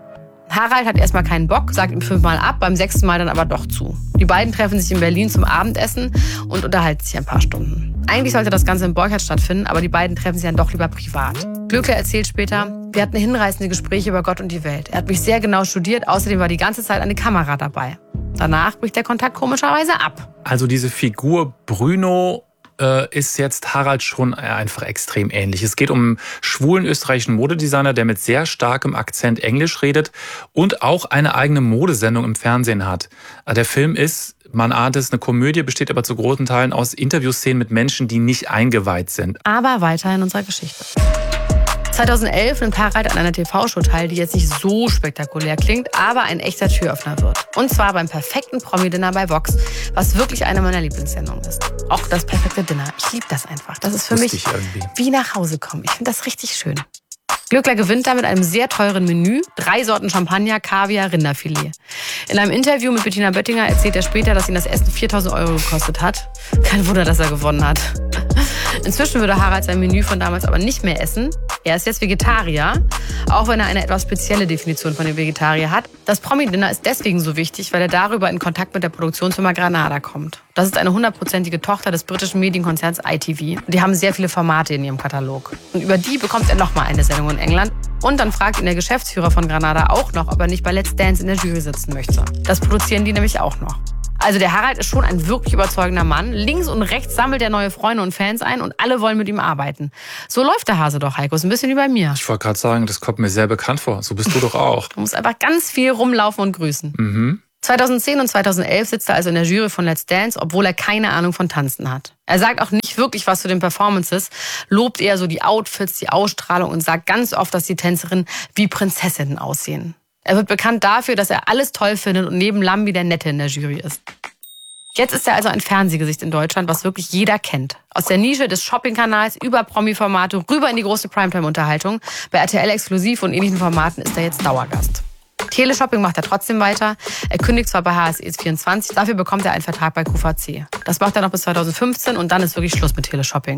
Harald hat erstmal keinen Bock, sagt ihm fünfmal ab, beim sechsten Mal dann aber doch zu. Die beiden treffen sich in Berlin zum Abendessen und unterhalten sich ein paar Stunden. Eigentlich sollte das Ganze in Borchardt stattfinden, aber die beiden treffen sich dann doch lieber privat. Glukler erzählt später, wir hatten hinreißende Gespräche über Gott und die Welt. Er hat mich sehr genau studiert, außerdem war die ganze Zeit eine Kamera dabei. Danach bricht der Kontakt komischerweise ab. Also diese Figur Bruno äh, ist jetzt Harald schon einfach extrem ähnlich. Es geht um einen schwulen österreichischen Modedesigner, der mit sehr starkem Akzent Englisch redet und auch eine eigene Modesendung im Fernsehen hat. Der Film ist, man ahnt es, eine Komödie, besteht aber zu großen Teilen aus Interviewszenen mit Menschen, die nicht eingeweiht sind. Aber weiter in unserer Geschichte. zweitausendelf nimmt Harald an einer T V-Show teil, die jetzt nicht so spektakulär klingt, aber ein echter Türöffner wird. Und zwar beim perfekten Promi-Dinner bei Vox, was wirklich eine meiner Lieblingssendungen ist. Auch das perfekte Dinner. Ich liebe das einfach. Das ist für mich wie nach Hause kommen. Ich finde das richtig schön. Glukler gewinnt da mit einem sehr teuren Menü, drei Sorten Champagner, Kaviar, Rinderfilet. In einem Interview mit Bettina Böttinger erzählt er später, dass ihn das Essen viertausend Euro gekostet hat. Kein Wunder, dass er gewonnen hat. Inzwischen würde Harald sein Menü von damals aber nicht mehr essen. Er ist jetzt Vegetarier, auch wenn er eine etwas spezielle Definition von dem Vegetarier hat. Das Promi-Dinner ist deswegen so wichtig, weil er darüber in Kontakt mit der Produktionsfirma Granada kommt. Das ist eine hundertprozentige Tochter des britischen Medienkonzerns I T V. Und die haben sehr viele Formate in ihrem Katalog. Und über die bekommt er nochmal eine Sendung in England. Und dann fragt ihn der Geschäftsführer von Granada auch noch, ob er nicht bei Let's Dance in der Jury sitzen möchte. Das produzieren die nämlich auch noch. Also der Harald ist schon ein wirklich überzeugender Mann. Links und rechts sammelt er neue Freunde und Fans ein und alle wollen mit ihm arbeiten. So läuft der Hase doch, Heiko. Ist ein bisschen wie bei mir. Ich wollte gerade sagen, das kommt mir sehr bekannt vor. So bist du doch auch. Du musst einfach ganz viel rumlaufen und grüßen. Mhm. zweitausendzehn und zweitausendelf sitzt er also in der Jury von Let's Dance, obwohl er keine Ahnung von Tanzen hat. Er sagt auch nicht wirklich was zu den Performances, lobt eher so die Outfits, die Ausstrahlung und sagt ganz oft, dass die Tänzerinnen wie Prinzessinnen aussehen. Er wird bekannt dafür, dass er alles toll findet und neben Lambi der Nette in der Jury ist. Jetzt ist er also ein Fernsehgesicht in Deutschland, was wirklich jeder kennt. Aus der Nische des Shopping-Kanals über Promi-Formate rüber in die große Primetime-Unterhaltung. Bei R T L Exklusiv und ähnlichen Formaten ist er jetzt Dauergast. Teleshopping macht er trotzdem weiter. Er kündigt zwar bei H S E vierundzwanzig, dafür bekommt er einen Vertrag bei Q V C. Das macht er noch bis zweitausendfünfzehn und dann ist wirklich Schluss mit Teleshopping.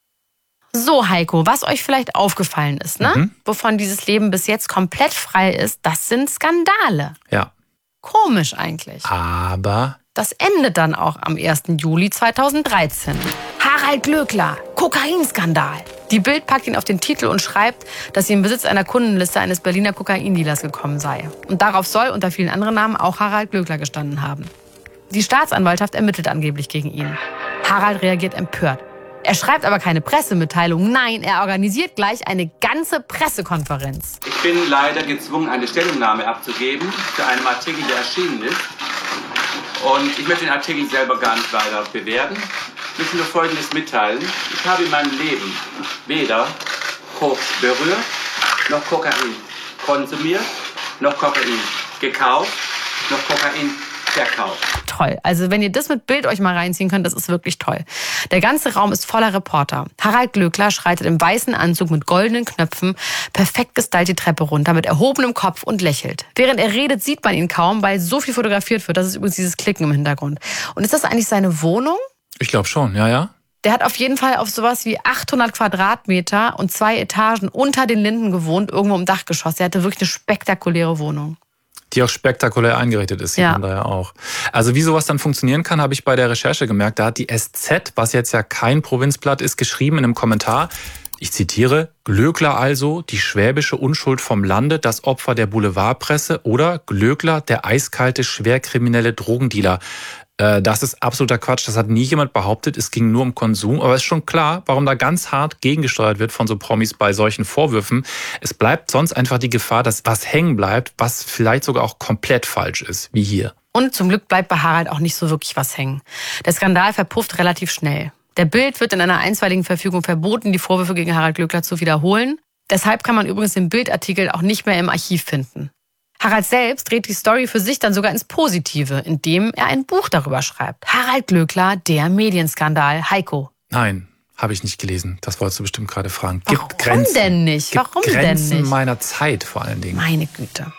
So, Heiko, was euch vielleicht aufgefallen ist, ne? Mhm. Wovon dieses Leben bis jetzt komplett frei ist, das sind Skandale. Ja. Komisch eigentlich. Aber das endet dann auch am ersten Juli zweitausenddreizehn. Harald Glukler, Kokainskandal. Die Bild packt ihn auf den Titel und schreibt, dass sie im Besitz einer Kundenliste eines Berliner Kokaindealers gekommen sei. Und darauf soll unter vielen anderen Namen auch Harald Glöckler gestanden haben. Die Staatsanwaltschaft ermittelt angeblich gegen ihn. Harald reagiert empört. Er schreibt aber keine Pressemitteilung. Nein, er organisiert gleich eine ganze Pressekonferenz. Ich bin leider gezwungen, eine Stellungnahme abzugeben zu einem Artikel, der erschienen ist. Und ich möchte den Artikel selber gar nicht weiter bewerten. Ich möchte nur Folgendes mitteilen. Ich habe in meinem Leben weder Koks berührt, noch Kokain konsumiert, noch Kokain gekauft, noch Kokain verkauft. Toll. Also wenn ihr das mit Bild euch mal reinziehen könnt, das ist wirklich toll. Der ganze Raum ist voller Reporter. Harald Glöckler schreitet im weißen Anzug mit goldenen Knöpfen perfekt gestylt die Treppe runter mit erhobenem Kopf und lächelt. Während er redet, sieht man ihn kaum, weil so viel fotografiert wird. Das ist übrigens dieses Klicken im Hintergrund. Und ist das eigentlich seine Wohnung? Ich glaube schon, ja, ja. Der hat auf jeden Fall auf sowas wie achthundert Quadratmeter und zwei Etagen unter den Linden gewohnt, irgendwo im Dachgeschoss. Der hatte wirklich eine spektakuläre Wohnung. Die auch spektakulär eingerichtet ist, sieht ja. man da ja auch. Also wie sowas dann funktionieren kann, habe ich bei der Recherche gemerkt. Da hat die S Z, was jetzt ja kein Provinzblatt ist, geschrieben in einem Kommentar, ich zitiere, Glöckler also, die schwäbische Unschuld vom Lande, das Opfer der Boulevardpresse oder Glöckler, der eiskalte, schwerkriminelle Drogendealer. Das ist absoluter Quatsch, das hat nie jemand behauptet, es ging nur um Konsum. Aber es ist schon klar, warum da ganz hart gegengesteuert wird von so Promis bei solchen Vorwürfen. Es bleibt sonst einfach die Gefahr, dass was hängen bleibt, was vielleicht sogar auch komplett falsch ist, wie hier. Und zum Glück bleibt bei Harald auch nicht so wirklich was hängen. Der Skandal verpufft relativ schnell. Der Bild wird in einer einstweiligen Verfügung verboten, die Vorwürfe gegen Harald Glöckler zu wiederholen. Deshalb kann man übrigens den Bildartikel auch nicht mehr im Archiv finden. Harald selbst dreht die Story für sich dann sogar ins Positive, indem er ein Buch darüber schreibt. Harald Glöckler, der Medienskandal. Heiko. Nein, habe ich nicht gelesen. Das wolltest du bestimmt gerade fragen. Warum Gibt Grenzen, denn nicht? Gibt Warum Grenzen denn nicht? meiner Zeit vor allen Dingen. Meine Güte.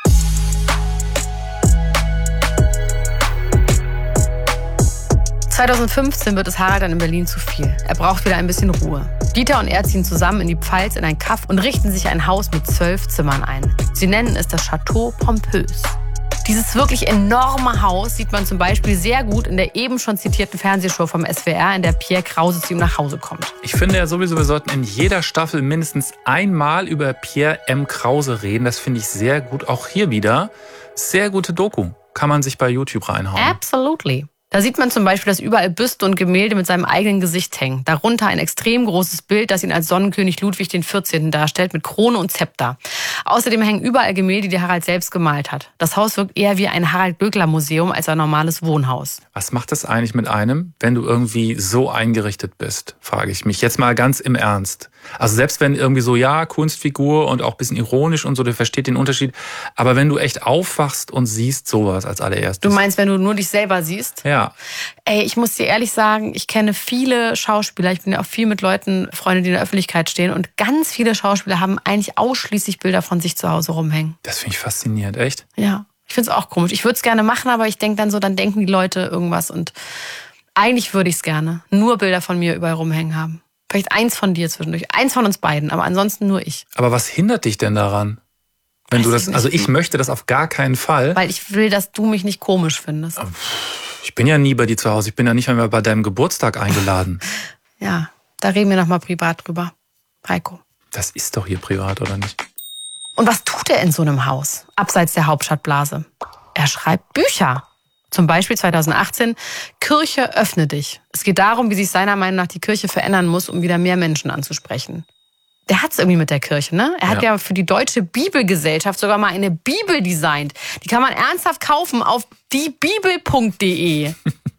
zweitausendfünfzehn wird es Harald dann in Berlin zu viel. Er braucht wieder ein bisschen Ruhe. Dieter und er ziehen zusammen in die Pfalz in ein Kaff und richten sich ein Haus mit zwölf Zimmern ein. Sie nennen es das Château Pompös. Dieses wirklich enorme Haus sieht man zum Beispiel sehr gut in der eben schon zitierten Fernsehshow vom S W R, in der Pierre Krause zu ihm nach Hause kommt. Ich finde ja sowieso, wir sollten in jeder Staffel mindestens einmal über Pierre M. Krause reden. Das finde ich sehr gut. Auch hier wieder. Sehr gute Doku. Kann man sich bei YouTube reinhauen. Absolutely. Da sieht man zum Beispiel, dass überall Büste und Gemälde mit seinem eigenen Gesicht hängen. Darunter ein extrem großes Bild, das ihn als Sonnenkönig Ludwig der vierzehnte darstellt, mit Krone und Zepter. Außerdem hängen überall Gemälde, die Harald selbst gemalt hat. Das Haus wirkt eher wie ein Harald-Glöckler-Museum als ein normales Wohnhaus. Was macht das eigentlich mit einem, wenn du irgendwie so eingerichtet bist, frage ich mich. Jetzt mal ganz im Ernst. Also selbst wenn irgendwie so, ja, Kunstfigur und auch ein bisschen ironisch und so, der versteht den Unterschied. Aber wenn du echt aufwachst und siehst sowas als allererstes. Du meinst, wenn du nur dich selber siehst? Ja. Ey, ich muss dir ehrlich sagen, ich kenne viele Schauspieler, ich bin ja auch viel mit Leuten, Freunde, die in der Öffentlichkeit stehen, und ganz viele Schauspieler haben eigentlich ausschließlich Bilder von sich zu Hause rumhängen. Das finde ich faszinierend, echt? Ja, ich finde es auch komisch. Ich würde es gerne machen, aber ich denke dann so, dann denken die Leute irgendwas, und eigentlich würde ich es gerne. Nur Bilder von mir überall rumhängen haben. Vielleicht eins von dir zwischendurch, eins von uns beiden, aber ansonsten nur ich. Aber was hindert dich denn daran? Wenn du das, also ich möchte das auf gar keinen Fall. Weil ich will, dass du mich nicht komisch findest. Ich bin ja nie bei dir zu Hause. Ich bin ja nicht mehr bei deinem Geburtstag eingeladen. Ja, da reden wir nochmal privat drüber. Heiko. Das ist doch hier privat, oder nicht? Und was tut er in so einem Haus, abseits der Hauptstadtblase? Er schreibt Bücher. Zum Beispiel zweitausendachtzehn, Kirche, öffne dich. Es geht darum, wie sich seiner Meinung nach die Kirche verändern muss, um wieder mehr Menschen anzusprechen. Der hat's irgendwie mit der Kirche, ne? Er hat ja. ja für die Deutsche Bibelgesellschaft sogar mal eine Bibel designt. Die kann man ernsthaft kaufen auf die bibel punkt de.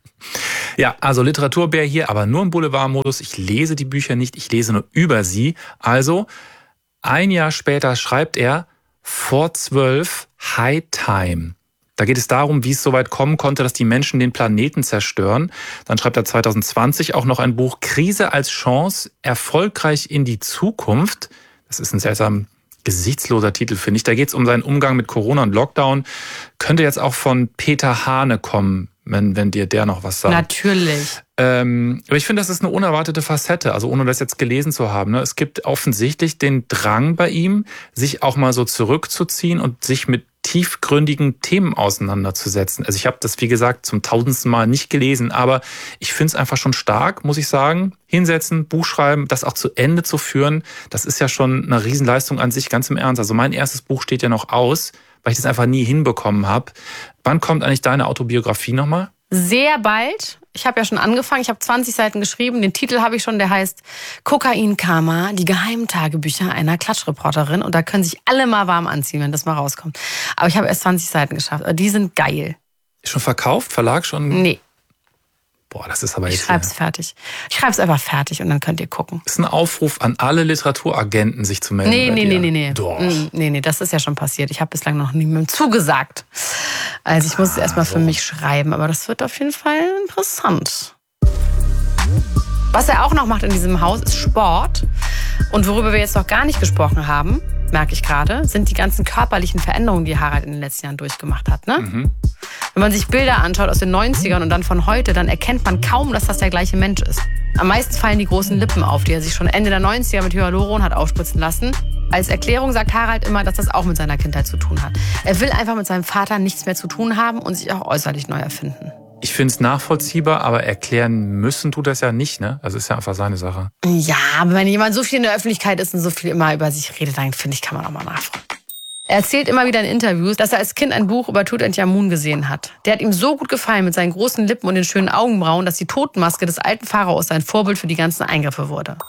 Ja, also Literaturbär hier, aber nur im Boulevardmodus. Ich lese die Bücher nicht, ich lese nur über sie. Also, ein Jahr später schreibt er vor zwölf High Time. Da geht es darum, wie es so weit kommen konnte, dass die Menschen den Planeten zerstören. Dann schreibt er zweitausendzwanzig auch noch ein Buch Krise als Chance, erfolgreich in die Zukunft. Das ist ein seltsam gesichtsloser Titel, finde ich. Da geht es um seinen Umgang mit Corona und Lockdown. Könnte jetzt auch von Peter Hane kommen, wenn, wenn dir der noch was sagt. Natürlich. Ähm, aber ich finde, das ist eine unerwartete Facette, also ohne das jetzt gelesen zu haben. Ne? Es gibt offensichtlich den Drang bei ihm, sich auch mal so zurückzuziehen und sich mit tiefgründigen Themen auseinanderzusetzen. Also ich habe das, wie gesagt, zum tausendsten Mal nicht gelesen, aber ich finde es einfach schon stark, muss ich sagen. Hinsetzen, Buch schreiben, das auch zu Ende zu führen, das ist ja schon eine Riesenleistung an sich, ganz im Ernst. Also mein erstes Buch steht ja noch aus, weil ich das einfach nie hinbekommen habe. Wann kommt eigentlich deine Autobiografie nochmal? Sehr bald. Ich habe ja schon angefangen, ich habe zwanzig Seiten geschrieben. Den Titel habe ich schon, der heißt Kokain-Karma, die geheimen Tagebücher einer Klatschreporterin. Und da können sich alle mal warm anziehen, wenn das mal rauskommt. Aber ich habe erst zwanzig Seiten geschafft. Aber die sind geil. Ist schon verkauft? Verlag schon? Nee. Boah, das ist aber jetzt... Ich schreib's fertig. Ich schreib's einfach fertig und dann könnt ihr gucken. Ist ein Aufruf an alle Literaturagenten, sich zu melden? Nee, nee, nee, nee, nee. Doch. Nee, nee, das ist ja schon passiert. Ich habe bislang noch niemandem zugesagt. Also ich muss es erstmal für mich schreiben, aber das wird auf jeden Fall interessant. Was er auch noch macht in diesem Haus, ist Sport. Und worüber wir jetzt noch gar nicht gesprochen haben, merke ich gerade, sind die ganzen körperlichen Veränderungen, die Harald in den letzten Jahren durchgemacht hat. Ne? Mhm. Wenn man sich Bilder anschaut aus den neunzigern und dann von heute, dann erkennt man kaum, dass das der gleiche Mensch ist. Am meisten fallen die großen Lippen auf, die er sich schon Ende der neunziger mit Hyaluron hat aufspritzen lassen. Als Erklärung sagt Harald immer, dass das auch mit seiner Kindheit zu tun hat. Er will einfach mit seinem Vater nichts mehr zu tun haben und sich auch äußerlich neu erfinden. Ich finde es nachvollziehbar, aber erklären müssen tut das ja nicht, ne? Also ist ja einfach seine Sache. Ja, aber wenn jemand so viel in der Öffentlichkeit ist und so viel immer über sich redet, dann finde ich, kann man auch mal nachfragen. Er erzählt immer wieder in Interviews, dass er als Kind ein Buch über Tutanchamun gesehen hat. Der hat ihm so gut gefallen mit seinen großen Lippen und den schönen Augenbrauen, dass die Totenmaske des alten Pharaos sein Vorbild für die ganzen Eingriffe wurde.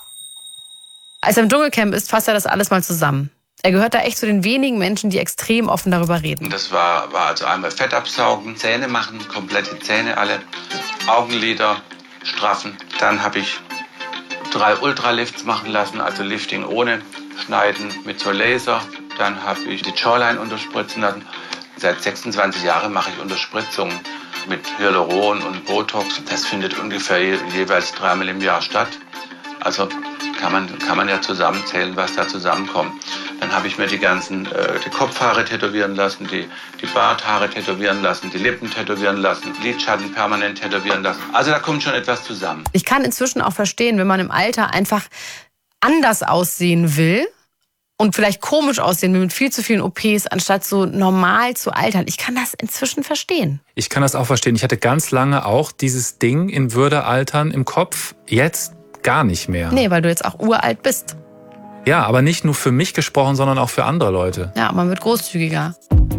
Als er im Dschungelcamp ist, fasst er das alles mal zusammen. Er gehört da echt zu den wenigen Menschen, die extrem offen darüber reden. Das war, war also einmal Fett absaugen, Zähne machen, komplette Zähne alle, Augenlider straffen. Dann habe ich drei Ultralifts machen lassen, also Lifting ohne Schneiden mit so Laser. Dann habe ich die Jawline unterspritzen lassen. Seit sechsundzwanzig Jahren mache ich Unterspritzungen mit Hyaluron und Botox. Das findet ungefähr je, jeweils dreimal im Jahr statt. Also kann man, kann man ja zusammenzählen, was da zusammenkommt. Dann habe ich mir die ganzen äh, die Kopfhaare tätowieren lassen, die, die Barthaare tätowieren lassen, die Lippen tätowieren lassen, Lidschatten permanent tätowieren lassen. Also da kommt schon etwas zusammen. Ich kann inzwischen auch verstehen, wenn man im Alter einfach anders aussehen will und vielleicht komisch aussehen will mit viel zu vielen O Ps, anstatt so normal zu altern. Ich kann das inzwischen verstehen. Ich kann das auch verstehen. Ich hatte ganz lange auch dieses Ding in Würde altern im Kopf. Jetzt gar nicht mehr. Nee, weil du jetzt auch uralt bist. Ja, aber nicht nur für mich gesprochen, sondern auch für andere Leute. Ja, man wird großzügiger.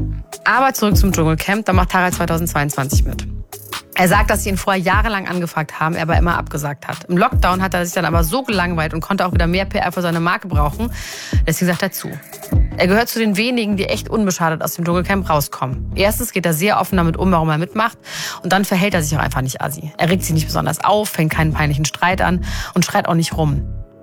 Aber zurück zum Dschungelcamp, da macht Harald zweitausendzweiundzwanzig mit. Er sagt, dass sie ihn vorher jahrelang angefragt haben, er aber immer abgesagt hat. Im Lockdown hat er sich dann aber so gelangweilt und konnte auch wieder mehr P R für seine Marke brauchen. Deswegen sagt er zu. Er gehört zu den wenigen, die echt unbeschadet aus dem Dschungelcamp rauskommen. Erstens geht er sehr offen damit um, warum er mitmacht. Und dann verhält er sich auch einfach nicht assi. Er regt sich nicht besonders auf, fängt keinen peinlichen Streit an und schreit auch nicht rum.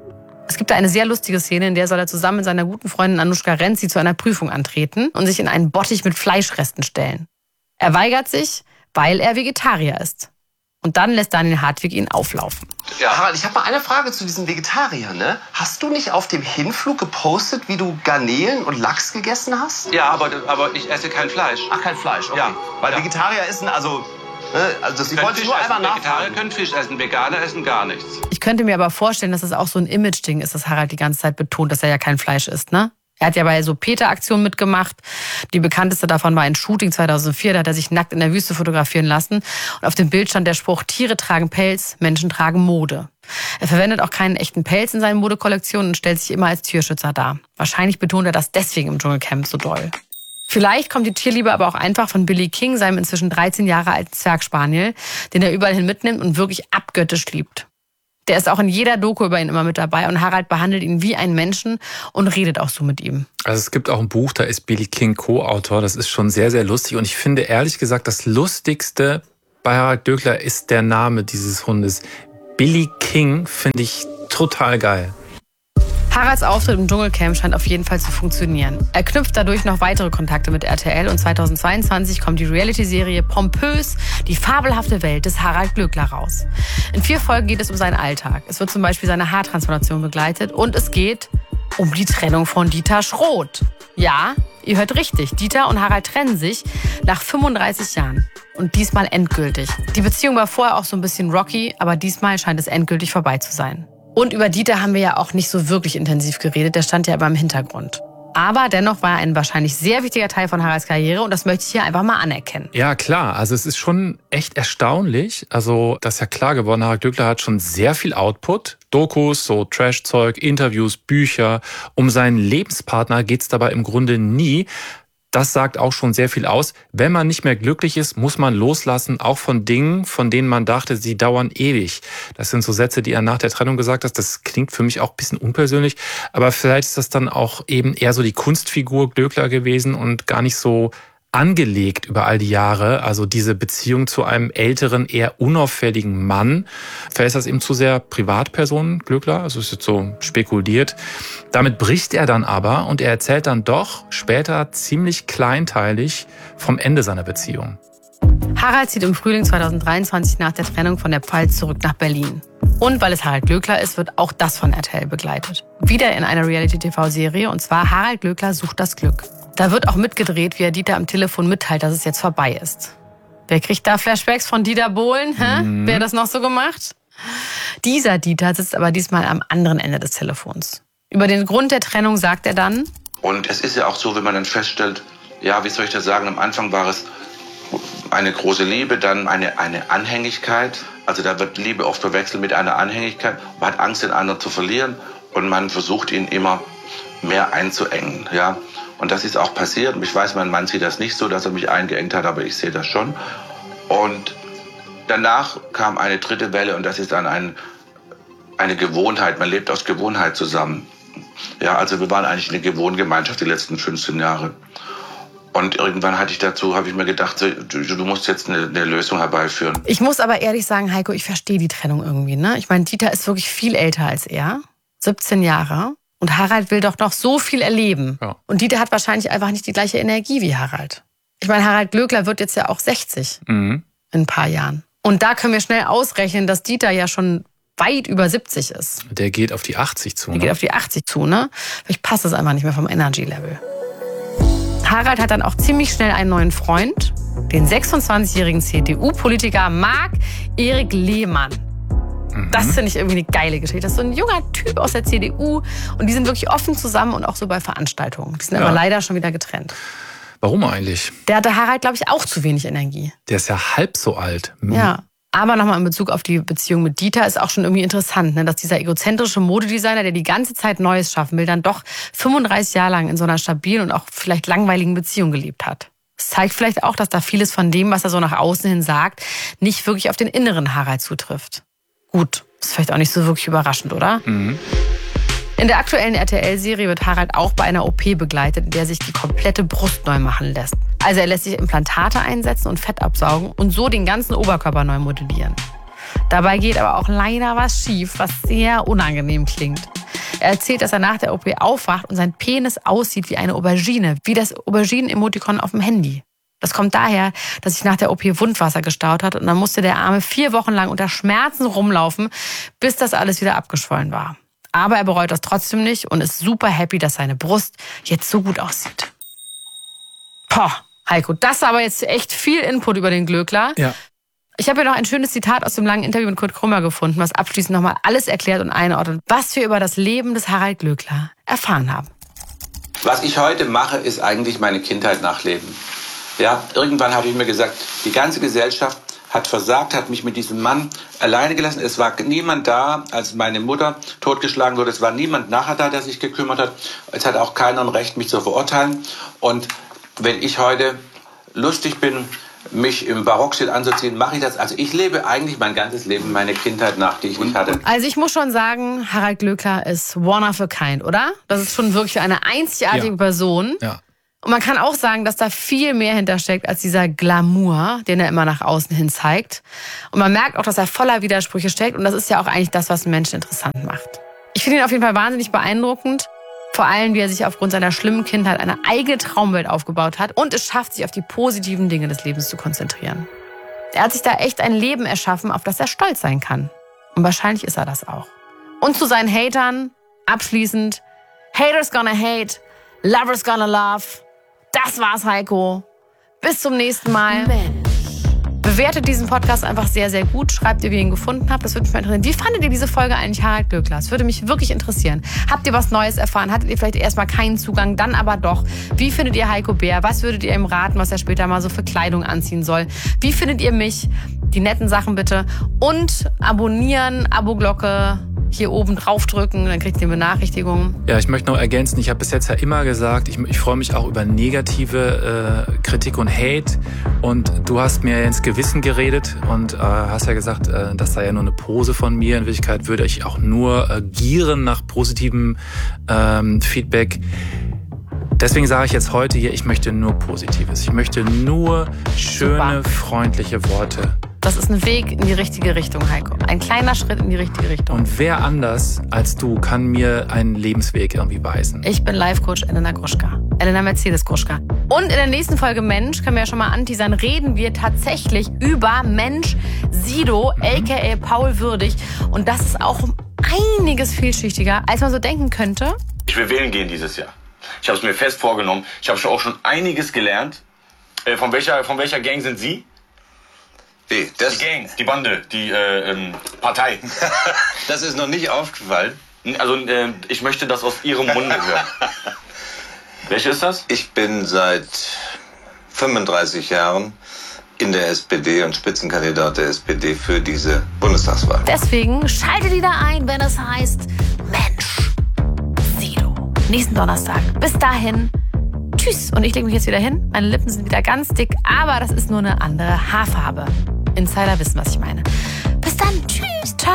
Es gibt da eine sehr lustige Szene, in der soll er zusammen mit seiner guten Freundin Anushka Renzi zu einer Prüfung antreten und sich in einen Bottich mit Fleischresten stellen. Er weigert sich, weil er Vegetarier ist. Und dann lässt Daniel Hartwig ihn auflaufen. Ja, Harald, ich habe mal eine Frage zu diesen Vegetariern, ne? Hast du nicht auf dem Hinflug gepostet, wie du Garnelen und Lachs gegessen hast? Ja, aber, aber ich esse kein Fleisch. Ach, kein Fleisch, okay. Ja. Weil ja. Vegetarier essen, also... Ne, also das Können wollte ich Fisch nur essen. einfach Vegetarier nachfragen. können Fisch essen, Veganer essen gar nichts. Ich könnte mir aber vorstellen, dass es auch so ein Image-Ding ist, dass Harald die ganze Zeit betont, dass er ja kein Fleisch isst, ne? Er hat ja bei so Peter-Aktionen mitgemacht. Die bekannteste davon war ein Shooting zweitausendvier. Da hat er sich nackt in der Wüste fotografieren lassen. Und auf dem Bild stand der Spruch, Tiere tragen Pelz, Menschen tragen Mode. Er verwendet auch keinen echten Pelz in seinen Modekollektionen und stellt sich immer als Tierschützer dar. Wahrscheinlich betont er das deswegen im Dschungelcamp so doll. Vielleicht kommt die Tierliebe aber auch einfach von Billy King, seinem inzwischen dreizehn Jahre alten Zwergspaniel, den er überall hin mitnimmt und wirklich abgöttisch liebt. Der ist auch in jeder Doku über ihn immer mit dabei und Harald behandelt ihn wie einen Menschen und redet auch so mit ihm. Also es gibt auch ein Buch, da ist Billy King Co-Autor. Das ist schon sehr, sehr lustig. Und ich finde ehrlich gesagt, das Lustigste bei Harald Glöckler ist der Name dieses Hundes. Billy King finde ich total geil. Haralds Auftritt im Dschungelcamp scheint auf jeden Fall zu funktionieren. Er knüpft dadurch noch weitere Kontakte mit R T L und zweitausendzweiundzwanzig kommt die Reality-Serie Pompös, die fabelhafte Welt des Harald Glöckler raus. In vier Folgen geht es um seinen Alltag. Es wird zum Beispiel seine Haartransplantation begleitet und es geht um die Trennung von Dieter Schroth. Ja, ihr hört richtig, Dieter und Harald trennen sich nach fünfunddreißig Jahren. Und diesmal endgültig. Die Beziehung war vorher auch so ein bisschen rocky, aber diesmal scheint es endgültig vorbei zu sein. Und über Dieter haben wir ja auch nicht so wirklich intensiv geredet, der stand ja aber im Hintergrund. Aber dennoch war er ein wahrscheinlich sehr wichtiger Teil von Haralds Karriere und das möchte ich hier einfach mal anerkennen. Ja, klar. Also es ist schon echt erstaunlich. Also das ist ja klar geworden, Harald Glöckler hat schon sehr viel Output. Dokus, so Trash-Zeug, Interviews, Bücher. Um seinen Lebenspartner geht's dabei im Grunde nie. Das sagt auch schon sehr viel aus. Wenn man nicht mehr glücklich ist, muss man loslassen, auch von Dingen, von denen man dachte, sie dauern ewig. Das sind so Sätze, die er nach der Trennung gesagt hat. Das klingt für mich auch ein bisschen unpersönlich. Aber vielleicht ist das dann auch eben eher so die Kunstfigur Glöckler gewesen und gar nicht so angelegt über all die Jahre. Also diese Beziehung zu einem älteren, eher unauffälligen Mann. Vielleicht ist das eben zu sehr Privatperson, Glöckler. Also es ist jetzt so spekuliert. Damit bricht er dann aber und er erzählt dann doch später ziemlich kleinteilig vom Ende seiner Beziehung. Harald zieht im Frühling zweitausenddreiundzwanzig nach der Trennung von der Pfalz zurück nach Berlin. Und weil es Harald Glöckler ist, wird auch das von R T L begleitet. Wieder in einer Reality-T V-Serie und zwar Harald Glöckler sucht das Glück. Da wird auch mitgedreht, wie er Dieter am Telefon mitteilt, dass es jetzt vorbei ist. Wer kriegt da Flashbacks von Dieter Bohlen? Hä? Mhm. Wer hat das noch so gemacht? Dieser Dieter sitzt aber diesmal am anderen Ende des Telefons. Über den Grund der Trennung sagt er dann: Und es ist ja auch so, wenn man dann feststellt, ja, wie soll ich das sagen, am Anfang war es eine große Liebe, dann eine, eine Anhängigkeit. Also da wird Liebe oft verwechselt mit einer Anhängigkeit. Man hat Angst, den anderen zu verlieren und man versucht, ihn immer mehr einzuengen, ja. Und das ist auch passiert. Ich weiß, mein Mann sieht das nicht so, dass er mich eingeengt hat, aber ich sehe das schon. Und danach kam eine dritte Welle und das ist dann ein, eine Gewohnheit. Man lebt aus Gewohnheit zusammen. Ja, also wir waren eigentlich eine Gewohngemeinschaft die letzten fünfzehn Jahre. Und irgendwann hatte ich dazu, habe ich mir gedacht, du, du musst jetzt eine, eine Lösung herbeiführen. Ich muss aber ehrlich sagen, Heiko, ich verstehe die Trennung irgendwie, ne? Ich meine, Dieter ist wirklich viel älter als er. siebzehn Jahre. Und Harald will doch noch so viel erleben. Ja. Und Dieter hat wahrscheinlich einfach nicht die gleiche Energie wie Harald. Ich meine, Harald Glöckler wird jetzt ja auch sechzig mhm. in ein paar Jahren. Und da können wir schnell ausrechnen, dass Dieter ja schon weit über siebzig ist. Der geht auf die achtzig zu, Der ne? geht auf die achtzig zu, ne? Vielleicht passt es einfach nicht mehr vom Energy-Level. Harald hat dann auch ziemlich schnell einen neuen Freund, den sechsundzwanzigjährigen C D U-Politiker Marc-Erik Lehmann. Das finde ich irgendwie eine geile Geschichte. Das ist so ein junger Typ aus der C D U und die sind wirklich offen zusammen und auch so bei Veranstaltungen. Die sind ja. aber leider schon wieder getrennt. Warum eigentlich? Der hatte Harald, glaube ich, auch zu wenig Energie. Der ist ja halb so alt. Mhm. Ja, aber nochmal in Bezug auf die Beziehung mit Dieter ist auch schon irgendwie interessant, ne? Dass dieser egozentrische Modedesigner, der die ganze Zeit Neues schaffen will, dann doch fünfunddreißig Jahre lang in so einer stabilen und auch vielleicht langweiligen Beziehung gelebt hat. Das zeigt vielleicht auch, dass da vieles von dem, was er so nach außen hin sagt, nicht wirklich auf den inneren Harald zutrifft. Gut, ist vielleicht auch nicht so wirklich überraschend, oder? Mhm. In der aktuellen R T L-Serie wird Harald auch bei einer O P begleitet, in der sich die komplette Brust neu machen lässt. Also er lässt sich Implantate einsetzen und Fett absaugen und so den ganzen Oberkörper neu modellieren. Dabei geht aber auch leider was schief, was sehr unangenehm klingt. Er erzählt, dass er nach der O P aufwacht und sein Penis aussieht wie eine Aubergine, wie das Auberginen-Emotikon auf dem Handy. Das kommt daher, dass sich nach der O P Wundwasser gestaut hat und dann musste der Arme vier Wochen lang unter Schmerzen rumlaufen, bis das alles wieder abgeschwollen war. Aber er bereut das trotzdem nicht und ist super happy, dass seine Brust jetzt so gut aussieht. Boah, Heiko, das ist aber jetzt echt viel Input über den Glöckler. Ja. Ich habe hier noch ein schönes Zitat aus dem langen Interview mit Kurt Krömer gefunden, was abschließend nochmal alles erklärt und einordnet, was wir über das Leben des Harald Glöckler erfahren haben. Was ich heute mache, ist eigentlich meine Kindheit nachleben. Ja, irgendwann habe ich mir gesagt, die ganze Gesellschaft hat versagt, hat mich mit diesem Mann alleine gelassen. Es war niemand da, als meine Mutter totgeschlagen wurde. Es war niemand nachher da, der sich gekümmert hat. Es hat auch keiner ein Recht, mich zu verurteilen. Und wenn ich heute lustig bin, mich im Barockstil anzuziehen, mache ich das. Also ich lebe eigentlich mein ganzes Leben, meine Kindheit nach, die ich nicht hatte. Also ich muss schon sagen, Harald Glöckler ist one of a kind, oder? Das ist schon wirklich eine einzigartige ja. Person. Ja. Und man kann auch sagen, dass da viel mehr hintersteckt als dieser Glamour, den er immer nach außen hin zeigt. Und man merkt auch, dass er voller Widersprüche steckt. Und das ist ja auch eigentlich das, was einen Menschen interessant macht. Ich finde ihn auf jeden Fall wahnsinnig beeindruckend. Vor allem, wie er sich aufgrund seiner schlimmen Kindheit eine eigene Traumwelt aufgebaut hat und es schafft, sich auf die positiven Dinge des Lebens zu konzentrieren. Er hat sich da echt ein Leben erschaffen, auf das er stolz sein kann. Und wahrscheinlich ist er das auch. Und zu seinen Hatern, abschließend, Haters gonna hate, lovers gonna love. Das war's, Heiko. Bis zum nächsten Mal. Mensch. Bewertet diesen Podcast einfach sehr, sehr gut. Schreibt ihr, wie ihr ihn gefunden habt. Das würde mich mal interessieren. Wie fandet ihr diese Folge eigentlich, Harald Glöckler? Das würde mich wirklich interessieren. Habt ihr was Neues erfahren? Hattet ihr vielleicht erstmal keinen Zugang, dann aber doch? Wie findet ihr Heiko Bär? Was würdet ihr ihm raten, was er später mal so für Kleidung anziehen soll? Wie findet ihr mich? Die netten Sachen bitte. Und abonnieren, Abo-Glocke hier oben draufdrücken, dann kriegt ihr Benachrichtigungen. Ja, ich möchte noch ergänzen, ich habe bis jetzt ja immer gesagt, ich, ich freue mich auch über negative äh, Kritik und Hate. Und du hast mir ins Gewissen geredet und äh, hast ja gesagt, äh, das sei ja nur eine Pose von mir. In Wirklichkeit würde ich auch nur äh, gieren nach positivem ähm, Feedback. Deswegen sage ich jetzt heute hier, ich möchte nur Positives. Ich möchte nur schöne, Super. freundliche Worte. Das ist ein Weg in die richtige Richtung, Heiko. Ein kleiner Schritt in die richtige Richtung. Und wer anders als du kann mir einen Lebensweg irgendwie weisen? Ich bin Life-Coach Elena Gruschka. Elena Mercedes Gruschka. Und in der nächsten Folge Mensch, können wir ja schon mal anteasern, reden wir tatsächlich über Mensch Sido, mhm. aka Paul Würdig. Und das ist auch um einiges vielschichtiger, als man so denken könnte. Ich will wählen gehen dieses Jahr. Ich habe es mir fest vorgenommen. Ich habe auch schon einiges gelernt. Äh, von welcher, von welcher Gang sind Sie? Wie? Das die Gang, die Bande, die äh, ähm, Partei. Das ist noch nicht aufgefallen. Also äh, ich möchte das aus Ihrem Munde hören. Welche ist das? Ich bin seit fünfunddreißig Jahren in der S P D und Spitzenkandidat der S P D für diese Bundestagswahl. Deswegen schaltet wieder ein, wenn es heißt Mensch Sido. Nächsten Donnerstag. Bis dahin. Tschüss. Und ich lege mich jetzt wieder hin. Meine Lippen sind wieder ganz dick, aber das ist nur eine andere Haarfarbe. Insider wissen, was ich meine. Bis dann. Tschüss. Ciao.